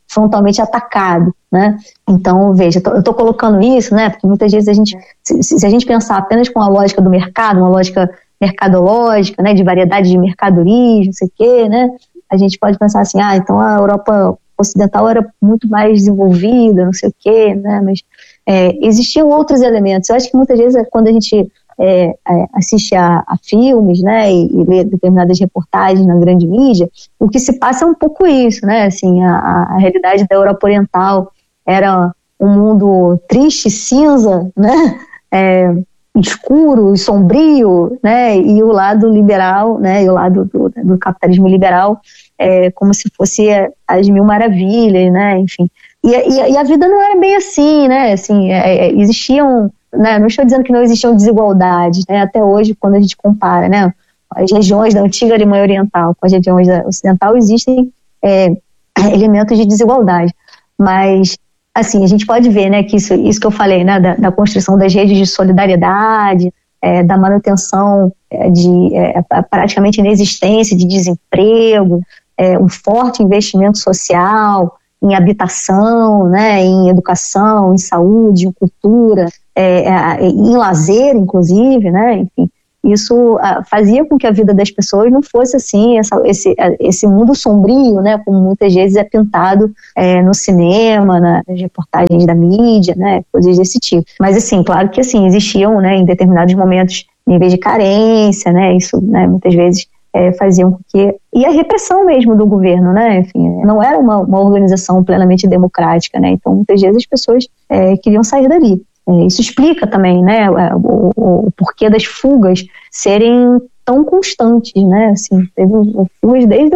frontalmente atacado, né? Então, veja, eu estou colocando isso, né? Porque muitas vezes a gente, se, se a gente pensar apenas com a lógica do mercado, uma lógica mercadológica, né? De variedade de mercadorias, não sei o quê, né? A gente pode pensar assim, ah, então a Europa ocidental era muito mais desenvolvida, não sei o quê, né? Mas é, existiam outros elementos. Eu acho que muitas vezes quando a gente É, é, assiste a, a filmes, né, e, e lê determinadas reportagens na grande mídia, o que se passa é um pouco isso, né, assim, a, a realidade da Europa Oriental era um mundo triste, cinza, né, é, escuro e sombrio, né, e o lado liberal, né, e o lado do, do capitalismo liberal, é, como se fosse as mil maravilhas, né, enfim, e, e, e a vida não era bem assim, né, assim, é, existiam Né, não estou dizendo que não existiam desigualdades, né, até hoje, quando a gente compara, né, as regiões da antiga Alemanha Oriental com as regiões da Ocidental, existem é, elementos de desigualdade, mas, assim, a gente pode ver, né, que isso, isso que eu falei, né, da, da construção das redes de solidariedade, é, da manutenção é, de é, praticamente inexistência de desemprego, é, um forte investimento social em habitação, né, em educação, em saúde, em cultura, é, é, em lazer, inclusive, né, enfim, isso ah, fazia com que a vida das pessoas não fosse assim, essa, esse, esse mundo sombrio, né, como muitas vezes é pintado é, no cinema, nas reportagens da mídia, né, coisas desse tipo. Mas, assim, claro que, assim, existiam, né, em determinados momentos, níveis de carência, né, isso, né, muitas vezes É, faziam com que... E a repressão mesmo do governo, né? Enfim, não era uma, uma organização plenamente democrática, né? Então, muitas vezes as pessoas é, queriam sair dali. É, isso explica também, né? O, o, o porquê das fugas serem tão constantes, né? Assim, teve fugas desde...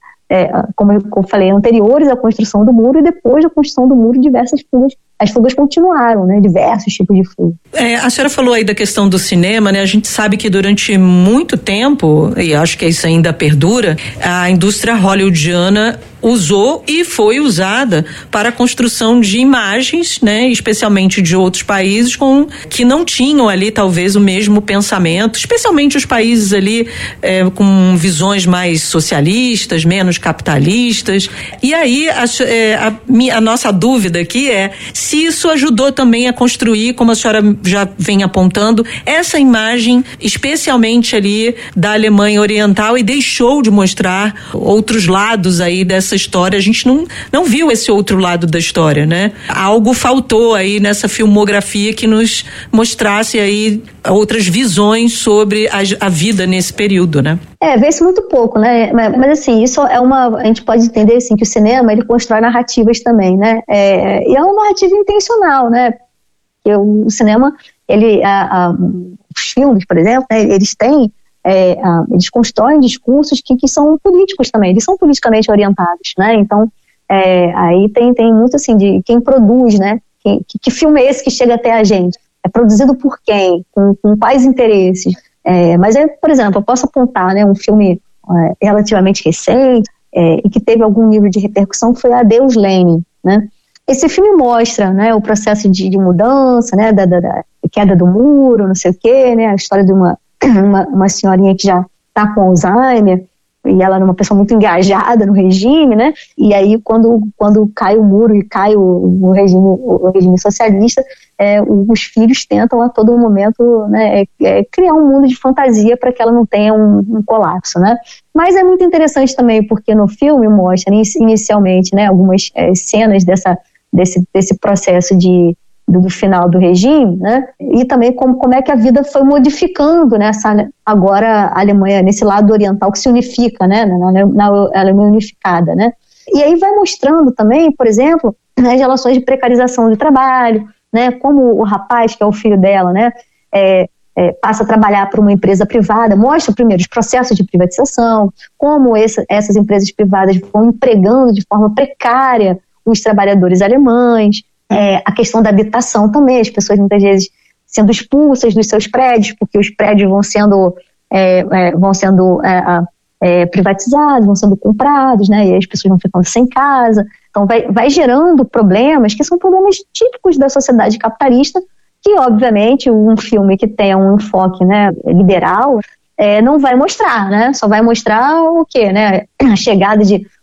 É, como eu falei, anteriores à construção do muro, e depois da construção do muro, diversas fugas, as fugas continuaram, né, diversos tipos de fuga.
É, a senhora falou aí da questão do cinema, né, a gente sabe que durante muito tempo, e acho que isso ainda perdura, a indústria hollywoodiana usou e foi usada para a construção de imagens, né, especialmente de outros países com, que não tinham ali talvez o mesmo pensamento, especialmente os países ali é, com visões mais socialistas, menos capitalistas. E aí a, é, a, a nossa dúvida aqui é se isso ajudou também a construir, como a senhora já vem apontando, essa imagem especialmente ali da Alemanha Oriental, e deixou de mostrar outros lados aí dessa história. A gente não, não viu esse outro lado da história, né? Algo faltou aí nessa filmografia que nos mostrasse aí outras visões sobre a, a vida nesse período, né?
É, vê-se muito pouco, né? Mas, mas assim, isso é uma... A gente pode entender assim, que o cinema, ele constrói narrativas também, né? É, e é uma narrativa intencional, né? Porque o cinema, ele... A, a, os filmes, por exemplo, né, eles têm... É, a, eles constroem discursos que, que são políticos também, eles são politicamente orientados, né? Então, é, aí tem, tem muito assim de quem produz, né? Quem, que, que filme é esse que chega até a gente? É produzido por quem? Com, com quais interesses? É, mas, é, por exemplo, eu posso apontar, né, um filme é, relativamente recente é, e que teve algum nível de repercussão, que foi Adeus Lenin, né? Esse filme mostra, né, o processo de, de mudança, né, da, da, da queda do muro, não sei o quê, né, a história de uma, uma, uma senhorinha que já está com Alzheimer, e ela era uma pessoa muito engajada no regime, né? E aí quando, quando cai o muro e cai o, o, regime, o regime socialista, é, os filhos tentam a todo momento, né, é, é criar um mundo de fantasia para que ela não tenha um, um colapso, né? Mas é muito interessante também porque no filme mostra inicialmente, né, algumas é, cenas dessa, desse, desse processo de Do, do final do regime, né? E também como, como é que a vida foi modificando nessa, agora a Alemanha, nesse lado oriental que se unifica, né? Na, na, na Alemanha unificada, né? E aí vai mostrando também, por exemplo, as relações de precarização do trabalho, né? Como o rapaz, que é o filho dela, né? É, é, passa a trabalhar para uma empresa privada, mostra primeiro os processos de privatização, como essa, essas empresas privadas vão empregando de forma precária os trabalhadores alemães. É, a questão da habitação também, as pessoas muitas vezes sendo expulsas dos seus prédios, porque os prédios vão sendo, é, é, vão sendo é, é, privatizados, vão sendo comprados, né, e as pessoas vão ficando sem casa. Então vai, vai gerando problemas que são problemas típicos da sociedade capitalista, que obviamente um filme que tenha um enfoque, né, liberal é, não vai mostrar, né, só vai mostrar o quê, né, a chegada de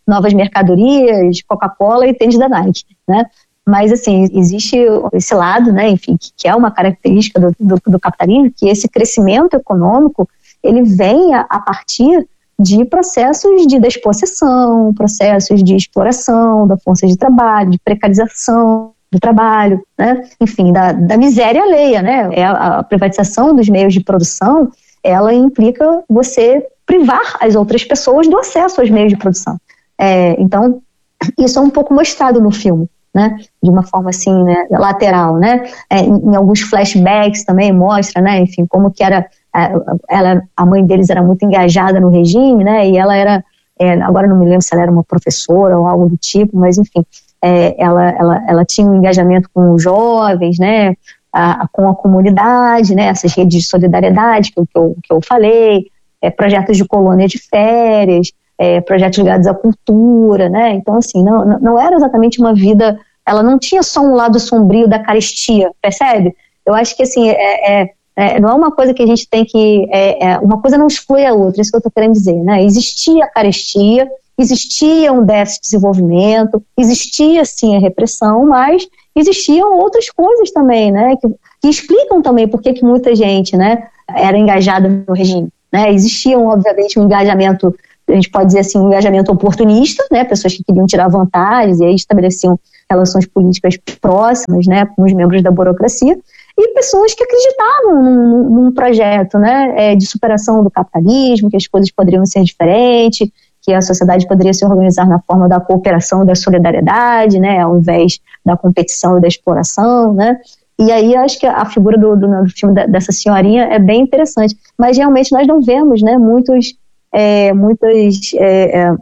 novas mercadorias, Coca-Cola e tênis da Nike, né? Mas, assim, existe esse lado, né, enfim, que, que é uma característica do, do, do capitalismo, que esse crescimento econômico, ele vem a, a partir de processos de despossessão, processos de exploração da força de trabalho, de precarização do trabalho, né? Enfim, da, da miséria alheia, né? É a, a privatização dos meios de produção, ela implica você privar as outras pessoas do acesso aos meios de produção. É, então, isso é um pouco mostrado no filme, né? De uma forma assim, né, lateral, né? É, em, em alguns flashbacks também mostra, né? Enfim, como que era, ela, a mãe deles era muito engajada no regime, né? E ela era, é, agora não me lembro se ela era uma professora ou algo do tipo, mas enfim, é, ela, ela, ela tinha um engajamento com os jovens, né? A, com a comunidade, né? Essas redes de solidariedade que eu, que eu, que eu falei, é, projetos de colônia de férias, É, projetos ligados à cultura, né? Então, assim, não, não era exatamente uma vida, ela não tinha só um lado sombrio da carestia, percebe? Eu acho que, assim, é, é, é, não é uma coisa que a gente tem que, é, é, uma coisa não exclui a outra, isso que eu estou querendo dizer, né? Existia a carestia, existia um déficit de desenvolvimento, existia, sim, a repressão, mas existiam outras coisas também, né? Que, que explicam também por que que muita gente, né, era engajada no regime, né? Existiam, obviamente, um engajamento, a gente pode dizer assim, um engajamento oportunista, né, pessoas que queriam tirar vantagens e aí estabeleciam relações políticas próximas, né, com os membros da burocracia, e pessoas que acreditavam num, num projeto, né, é, de superação do capitalismo, que as coisas poderiam ser diferentes, que a sociedade poderia se organizar na forma da cooperação e da solidariedade, né, ao invés da competição e da exploração, né. E aí eu acho que a figura do, do, do filme da, dessa senhorinha é bem interessante, mas realmente nós não vemos, né, muitos É, muitas é, é,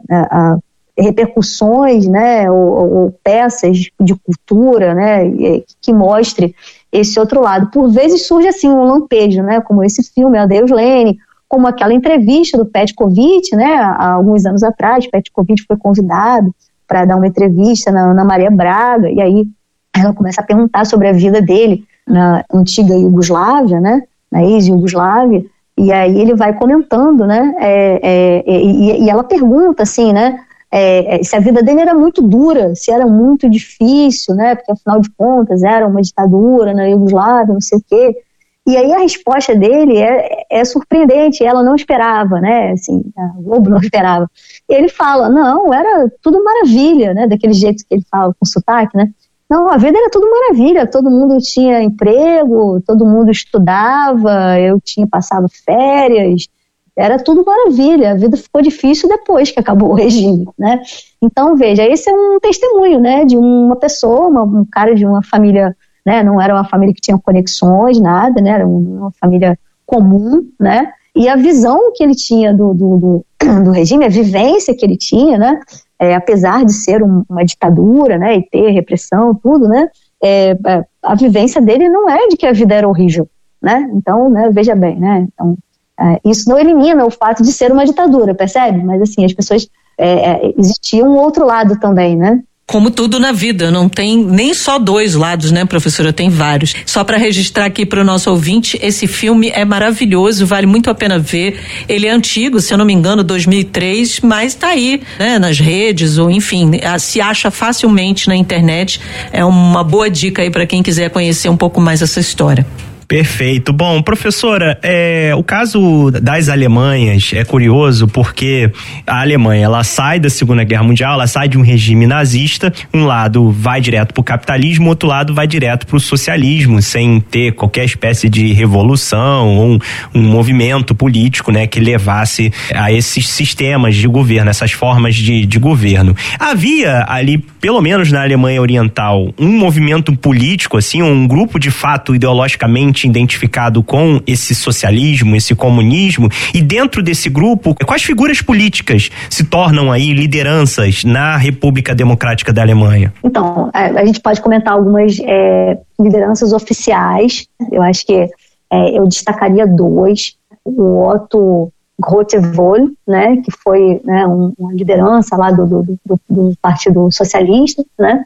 é, repercussões, né, ou, ou peças de cultura, né, que mostre esse outro lado. Por vezes surge assim um lampejo, né, como esse filme, A Deus Lene, como aquela entrevista do Petkovic, né, há alguns anos atrás. Petkovic foi convidado para dar uma entrevista na, na Maria Braga, e aí ela começa a perguntar sobre a vida dele na antiga Iugoslávia, né, na ex-Iugoslávia. E aí ele vai comentando, né, é, é, e, e ela pergunta assim, né, é, se a vida dele era muito dura, se era muito difícil, né, porque afinal de contas era uma ditadura na Iugoslávia, não sei o quê. E aí a resposta dele é, é surpreendente, ela não esperava, né, assim, a Globo não esperava. E ele fala, não, era tudo maravilha, né, daquele jeito que ele fala com sotaque, né. Não, a vida era tudo maravilha, todo mundo tinha emprego, todo mundo estudava, eu tinha passado férias, era tudo maravilha, a vida ficou difícil depois que acabou o regime, né? Então, veja, esse é um testemunho, né, de uma pessoa, uma, um cara de uma família, né, não era uma família que tinha conexões, nada, né, era uma família comum, né, e a visão que ele tinha do, do, do, do regime, a vivência que ele tinha, né, É, apesar de ser um, uma ditadura, né, e ter repressão, tudo, né, é, a vivência dele não é de que a vida era horrível, né, então, né, veja bem, né, então, é, isso não elimina o fato de ser uma ditadura, percebe? Mas, assim, as pessoas, é, é, existia um outro lado também, né.
Como tudo na vida, não tem nem só dois lados, né, professora? Tem vários. Só para registrar aqui para o nosso ouvinte, esse filme é maravilhoso, vale muito a pena ver. Ele é antigo, se eu não me engano, dois mil e três, mas tá aí, né, nas redes, ou enfim, se acha facilmente na internet. É uma boa dica aí para quem quiser conhecer um pouco mais essa história.
Perfeito. Bom, professora, é, o caso das Alemanhas é curioso porque a Alemanha, ela sai da Segunda Guerra Mundial, ela sai de um regime nazista, um lado vai direto para o capitalismo, outro lado vai direto para o socialismo, sem ter qualquer espécie de revolução ou um, um movimento político, né, que levasse a esses sistemas de governo, essas formas de, de governo. Havia ali, pelo menos na Alemanha Oriental, um movimento político, assim, um grupo de fato ideologicamente identificado com esse socialismo, esse comunismo, e dentro desse grupo, quais figuras políticas se tornam aí lideranças na República Democrática da Alemanha?
Então, a gente pode comentar algumas é, lideranças oficiais. Eu acho que é, eu destacaria dois. O Otto Grotewohl, né, que foi, né, um, uma liderança lá do, do, do, do Partido Socialista, né,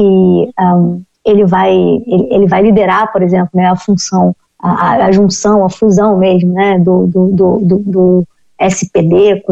e um, ele vai, ele, ele vai liderar, por exemplo, né, a função, a, a junção, a fusão mesmo, né, do, do, do, do S P D com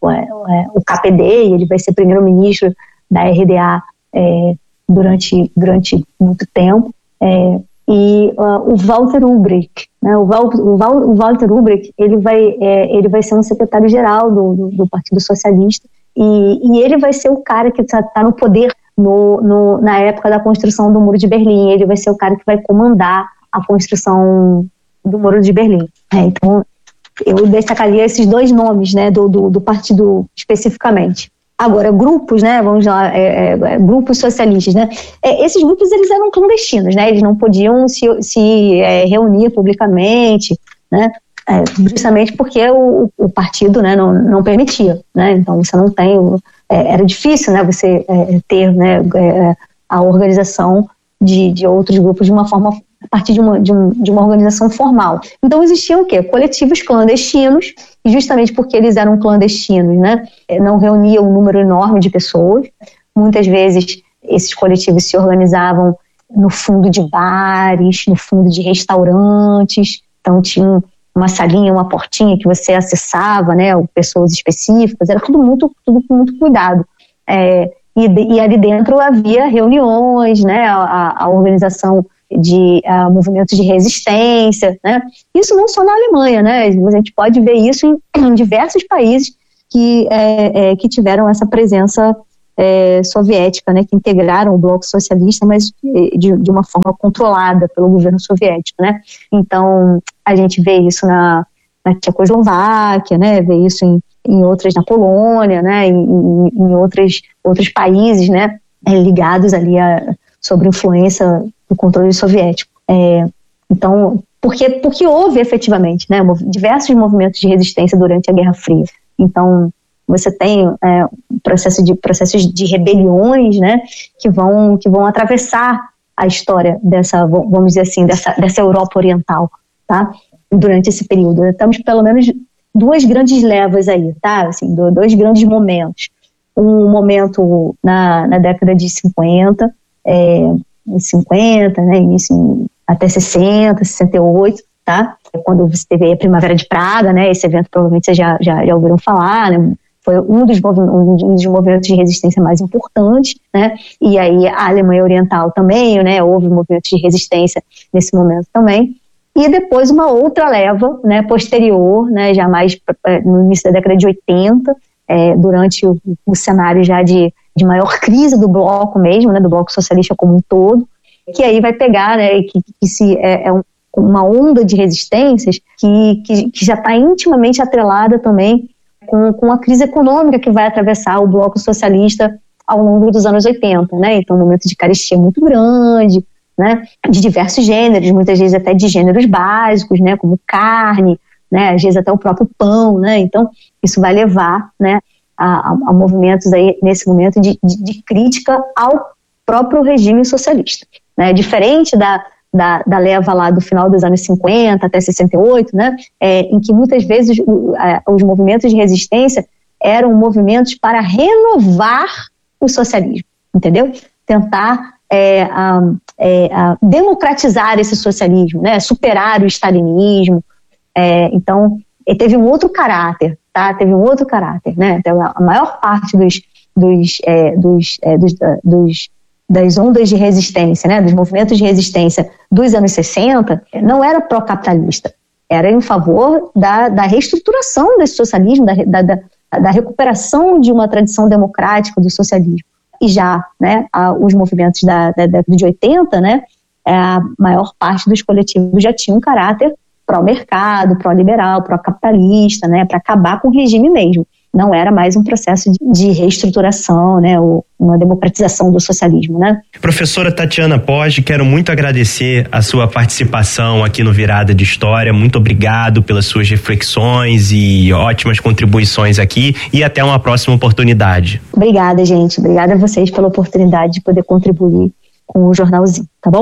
o K P D, e ele vai ser primeiro-ministro da R D A é, durante, durante muito tempo, é, e uh, o Walter Ulbricht, né, o, Val, o, Val, o Walter Ulbricht, ele vai, é, ele vai ser um secretário-geral do, do, do Partido Socialista, e, e ele vai ser o cara que está tá no poder no, no, na época da construção do Muro de Berlim. Ele vai ser o cara que vai comandar a construção do Muro de Berlim. É, então, eu destacaria esses dois nomes, né, do, do, do partido especificamente. Agora, grupos, né, vamos lá, é, é, grupos socialistas, né, é, esses grupos, eles eram clandestinos, né, eles não podiam se, se é, reunir publicamente, né, é, justamente porque o, o partido, né, não, não permitia, né, então você não tem, é, era difícil, né, você é, ter, né, é, a organização de, de outros grupos de uma forma, a partir de uma, de, um, de uma organização formal. Então existiam o quê? Coletivos clandestinos, e justamente porque eles eram clandestinos, né, não reuniam um número enorme de pessoas. Muitas vezes esses coletivos se organizavam no fundo de bares, no fundo de restaurantes, então tinha uma salinha, uma portinha que você acessava, né, pessoas específicas, era tudo muito, tudo com muito cuidado. É, e, e ali dentro havia reuniões, né, a, a organização de uh, movimentos de resistência, né? Isso não só na Alemanha, né? A gente pode ver isso em, em diversos países que, é, é, que tiveram essa presença é, soviética, né? Que integraram o bloco socialista, mas de, de uma forma controlada pelo governo soviético, né? Então, a gente vê isso na, na Tchecoslováquia, né? Vê isso em, em outras, na Polônia, né? Em, em, em outros, outros países, né? É, ligados ali a, sob influência do controle soviético. É, então, porque, porque houve efetivamente, né, diversos movimentos de resistência durante a Guerra Fria. Então, você tem é, processo de, processos de rebeliões, né, que vão, que vão atravessar a história dessa, vamos dizer assim, dessa, dessa Europa Oriental, tá? Durante esse período. Temos pelo menos duas grandes levas aí, tá? Assim, dois grandes momentos. Um momento na, na década de cinquenta, é, cinquenta, né, início até sessenta, sessenta e oito, tá? Quando você teve a Primavera de Praga, né, esse evento provavelmente vocês já, já, já ouviram falar, né, foi um dos, um dos movimentos de resistência mais importantes, né, e aí a Alemanha Oriental também, né, houve movimentos de resistência nesse momento também, e depois uma outra leva, né, posterior, né, já mais no início da década de oitenta, é, durante o, o cenário já de de maior crise do bloco mesmo, né, do bloco socialista como um todo, que aí vai pegar, né, que, que se, é, é uma onda de resistências que, que, que já está intimamente atrelada também com, com a crise econômica que vai atravessar o bloco socialista ao longo dos anos oitenta, né, então um momento de carestia muito grande, né, de diversos gêneros, muitas vezes até de gêneros básicos, né, como carne, né, às vezes até o próprio pão, né, então isso vai levar, né, A, a movimentos aí, nesse momento de, de, de crítica ao próprio regime socialista, né? Diferente da, da, da leva lá do final dos anos cinquenta até sessenta e oito, né? É, em que muitas vezes o, a, os movimentos de resistência eram movimentos para renovar o socialismo, entendeu? Tentar é, a, é, a democratizar esse socialismo, né? Superar o stalinismo, é, então teve um outro caráter, tá? Teve um outro caráter, né? Então, a maior parte dos, dos, é, dos, é, dos, dos, das ondas de resistência, né? Dos movimentos de resistência dos anos sessenta, não era pró-capitalista, era em favor da, da reestruturação desse socialismo, da, da, da, da recuperação de uma tradição democrática do socialismo. E já, né, a, os movimentos da, da década de oitenta, né, a maior parte dos coletivos já tinha um caráter pró-mercado, pró-liberal, pró-capitalista, né, para acabar com o regime mesmo. Não era mais um processo de, de reestruturação, né, ou uma democratização do socialismo, né.
Professora Tatiana Poggi, quero muito agradecer a sua participação aqui no Virada de História. Muito obrigado pelas suas reflexões e ótimas contribuições aqui, e até uma próxima oportunidade.
Obrigada, gente. Obrigada a vocês pela oportunidade de poder contribuir com o jornalzinho, tá bom?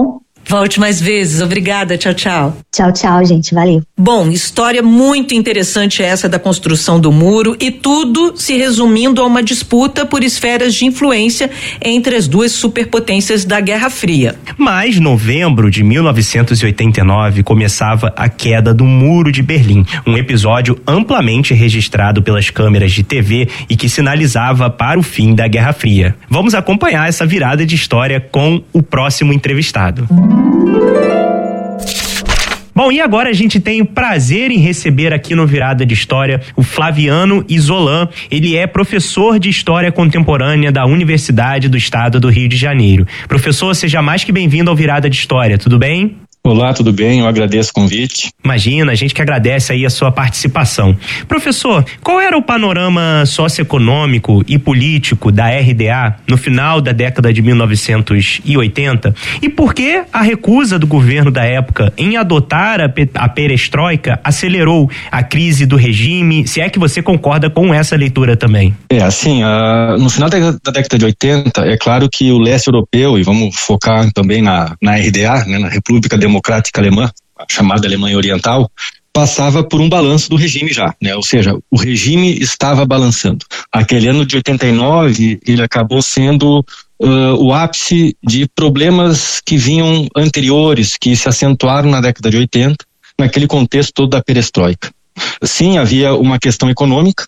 Volte mais vezes. Obrigada. Tchau, tchau.
Tchau, tchau, gente. Valeu.
Bom, história muito interessante essa da construção do muro e tudo se resumindo a uma disputa por esferas de influência entre as duas superpotências da Guerra Fria.
Mas novembro de mil novecentos e oitenta e nove começava a queda do Muro de Berlim, um episódio amplamente registrado pelas câmeras de T V e que sinalizava para o fim da Guerra Fria. Vamos acompanhar essa virada de história com o próximo entrevistado. Bom, e agora a gente tem o prazer em receber aqui no Virada de História o Flaviano Isolan. Ele é professor de História Contemporânea da Universidade do Estado do Rio de Janeiro. Professor, seja mais que bem-vindo ao Virada de História, tudo bem?
Olá, tudo bem? Eu agradeço o convite.
Imagina, a gente que agradece aí a sua participação. Professor, qual era o panorama socioeconômico e político da R D A no final da década de mil novecentos e oitenta? E por que a recusa do governo da época em adotar a, pe- a perestroika acelerou a crise do regime? Se é que você concorda com essa leitura também.
É, assim, uh, no final da, da década de oitenta, é claro que o leste europeu, e vamos focar também na, na R D A, né, na República Democrática Alemã, a chamada Alemanha Oriental, passava por um balanço do regime já, né? Ou seja, o regime estava balançando. Aquele ano de oitenta e nove, ele acabou sendo uh, o ápice de problemas que vinham anteriores, que se acentuaram na década de oitenta, naquele contexto todo da perestroika. Sim, havia uma questão econômica,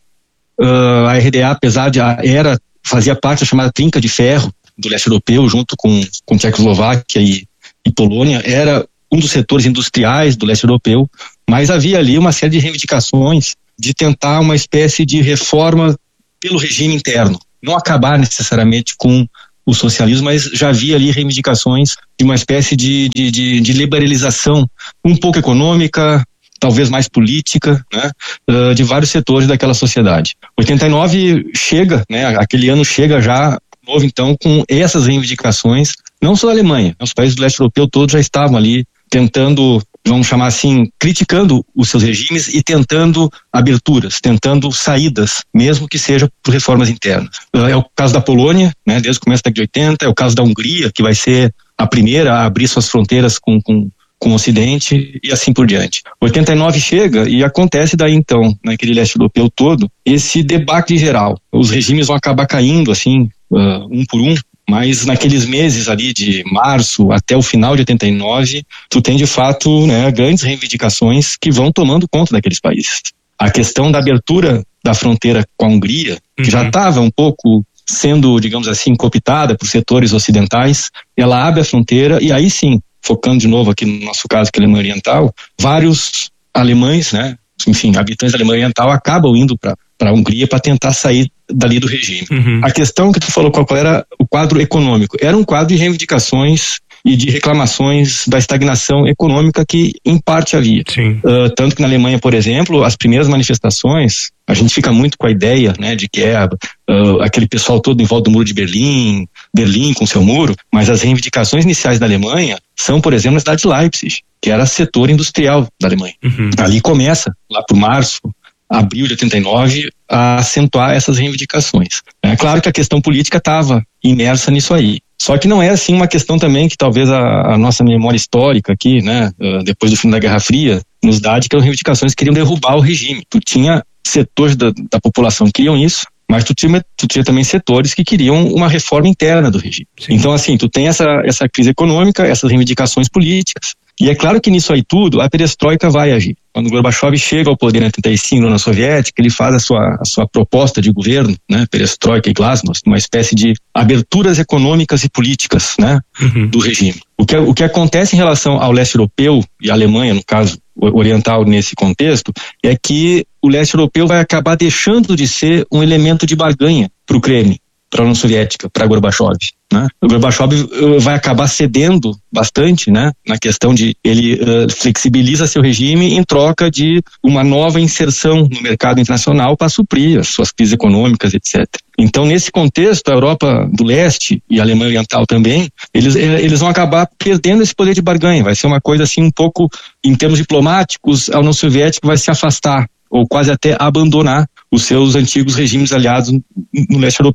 uh, a R D A, apesar de a era, fazia parte da chamada trinca de ferro do leste europeu, junto com, com Tchecoslováquia e, e Polônia, era um dos setores industriais do leste europeu, mas havia ali uma série de reivindicações de tentar uma espécie de reforma pelo regime interno, não acabar necessariamente com o socialismo, mas já havia ali reivindicações de uma espécie de, de, de, de liberalização um pouco econômica, talvez mais política, né, uh, de vários setores daquela sociedade. oitenta e nove chega, né, aquele ano chega já novo então com essas reivindicações, não só da Alemanha, os países do leste europeu todos já estavam ali tentando, vamos chamar assim, criticando os seus regimes e tentando aberturas, tentando saídas, mesmo que seja por reformas internas. É o caso da Polônia, né, desde o começo da década de oitenta, é o caso da Hungria, que vai ser a primeira a abrir suas fronteiras com, com, com o Ocidente e assim por diante. oitenta e nove chega e acontece daí então, naquele leste europeu todo, esse debate geral. Os regimes vão acabar caindo assim, uh, um por um, mas naqueles meses ali de março até o final de oitenta e nove, tu tem de fato, né, grandes reivindicações que vão tomando conta daqueles países. A questão da abertura da fronteira com a Hungria, que uhum. já estava um pouco sendo, digamos assim, cooptada por setores ocidentais, ela abre a fronteira e aí sim, focando de novo aqui no nosso caso, que é a Alemanha Oriental, vários alemães, né, enfim, habitantes da Alemanha Oriental acabam indo para para a Hungria para tentar sair dali do regime. Uhum. A questão que tu falou, qual era o quadro econômico? Era um quadro de reivindicações e de reclamações da estagnação econômica que em parte havia. Uh, tanto que na Alemanha, por exemplo, as primeiras manifestações, a gente fica muito com a ideia, né, de que é uh, aquele pessoal todo em volta do Muro de Berlim, Berlim com seu muro, mas as reivindicações iniciais da Alemanha são, por exemplo, na cidade de Leipzig, que era setor industrial da Alemanha. Uhum. Ali começa, lá por março, abril de oitenta e nove, a acentuar essas reivindicações. É claro que a questão política estava imersa nisso aí. Só que não é assim uma questão também que talvez a, a nossa memória histórica aqui, né, depois do fim da Guerra Fria, nos dá de que as reivindicações queriam derrubar o regime. Tu tinha setores da, da população que queriam isso, mas tu tinha, tu tinha também setores que queriam uma reforma interna do regime. Sim. Então assim, tu tem essa, essa crise econômica, essas reivindicações políticas, e é claro que nisso aí tudo a perestroika vai agir. Quando Gorbachev chega ao poder em oitenta e cinco na União Soviética, ele faz a sua, a sua proposta de governo, né, perestroika e glasnost, uma espécie de aberturas econômicas e políticas, né, uhum. do regime. O que, o que acontece em relação ao leste europeu e à Alemanha, no caso oriental nesse contexto, é que o leste europeu vai acabar deixando de ser um elemento de barganha para o Kremlin, para a União Soviética, para Gorbachev, né? O Gorbachev uh, vai acabar cedendo bastante, né, na questão de ele uh, flexibiliza seu regime em troca de uma nova inserção no mercado internacional para suprir as suas crises econômicas, etcétera. Então, nesse contexto, a Europa do Leste e a Alemanha Oriental também, eles, eles vão acabar perdendo esse poder de barganha. Vai ser uma coisa assim um pouco, em termos diplomáticos, a União Soviética vai se afastar ou quase até abandonar os seus antigos regimes aliados no leste europeu.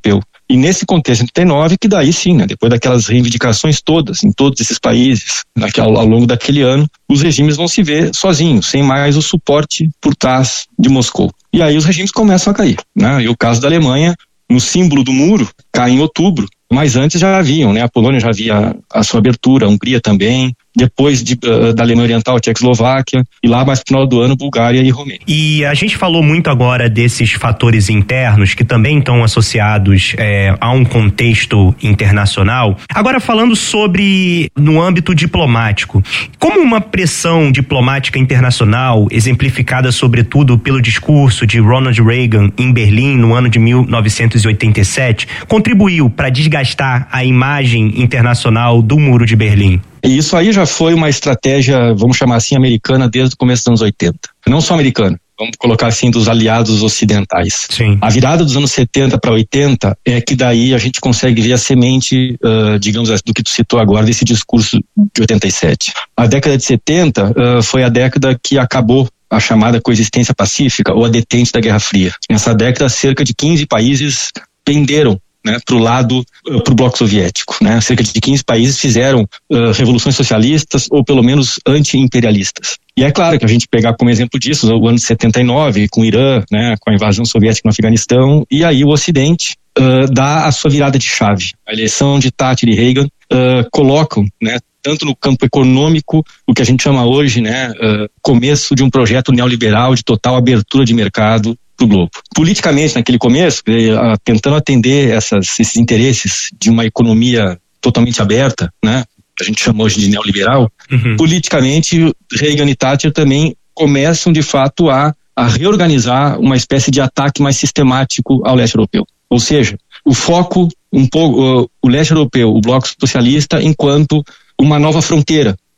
E nesse contexto, em oitenta e nove, que daí sim, né, depois daquelas reivindicações todas, em todos esses países, naquela, ao longo daquele ano, os regimes vão se ver sozinhos, sem mais o suporte por trás de Moscou. E aí os regimes começam a cair, né? E o caso da Alemanha, no símbolo do muro, cai em outubro, mas antes já haviam, né? A Polônia já havia a sua abertura, a Hungria também, depois de, uh, da Alemanha Oriental, a Tchecoslováquia, e lá mais pro final do ano, Bulgária e Romênia.
E a gente falou muito agora desses fatores internos que também estão associados é, a um contexto internacional. Agora falando sobre no âmbito diplomático, como uma pressão diplomática internacional, exemplificada sobretudo pelo discurso de Ronald Reagan em Berlim no ano de mil novecentos e oitenta e sete, contribuiu para desgastar a imagem internacional do Muro de Berlim?
E isso aí já foi uma estratégia, vamos chamar assim, americana desde o começo dos anos oitenta. Não só americana, vamos colocar assim, dos aliados ocidentais.
Sim.
A virada dos anos setenta para oitenta é que daí a gente consegue ver a semente, uh, digamos assim, do que tu citou agora, desse discurso de oitenta e sete. A década de setenta uh, foi a década que acabou a chamada coexistência pacífica ou a detente da Guerra Fria. Nessa década, cerca de quinze países penderam, né, para o lado, uh, para o bloco soviético, né? Cerca de quinze países fizeram uh, revoluções socialistas ou pelo menos anti-imperialistas. E é claro que a gente pegar como exemplo disso o ano de setenta e nove, com o Irã, né, com a invasão soviética no Afeganistão, e aí o Ocidente uh, dá a sua virada de chave. A eleição de Thatcher e Reagan uh, colocam, né, tanto no campo econômico, o que a gente chama hoje, né, uh, começo de um projeto neoliberal de total abertura de mercado para o globo. Politicamente, naquele começo, tentando atender essas, esses interesses de uma economia totalmente aberta, né, que a gente chama hoje de neoliberal, uhum. Politicamente, Reagan e Thatcher também começam, de fato, a, a reorganizar uma espécie de ataque mais sistemático ao leste europeu. Ou seja, o foco, um pouco, uh, o leste europeu, o bloco socialista, enquanto uma nova fronteira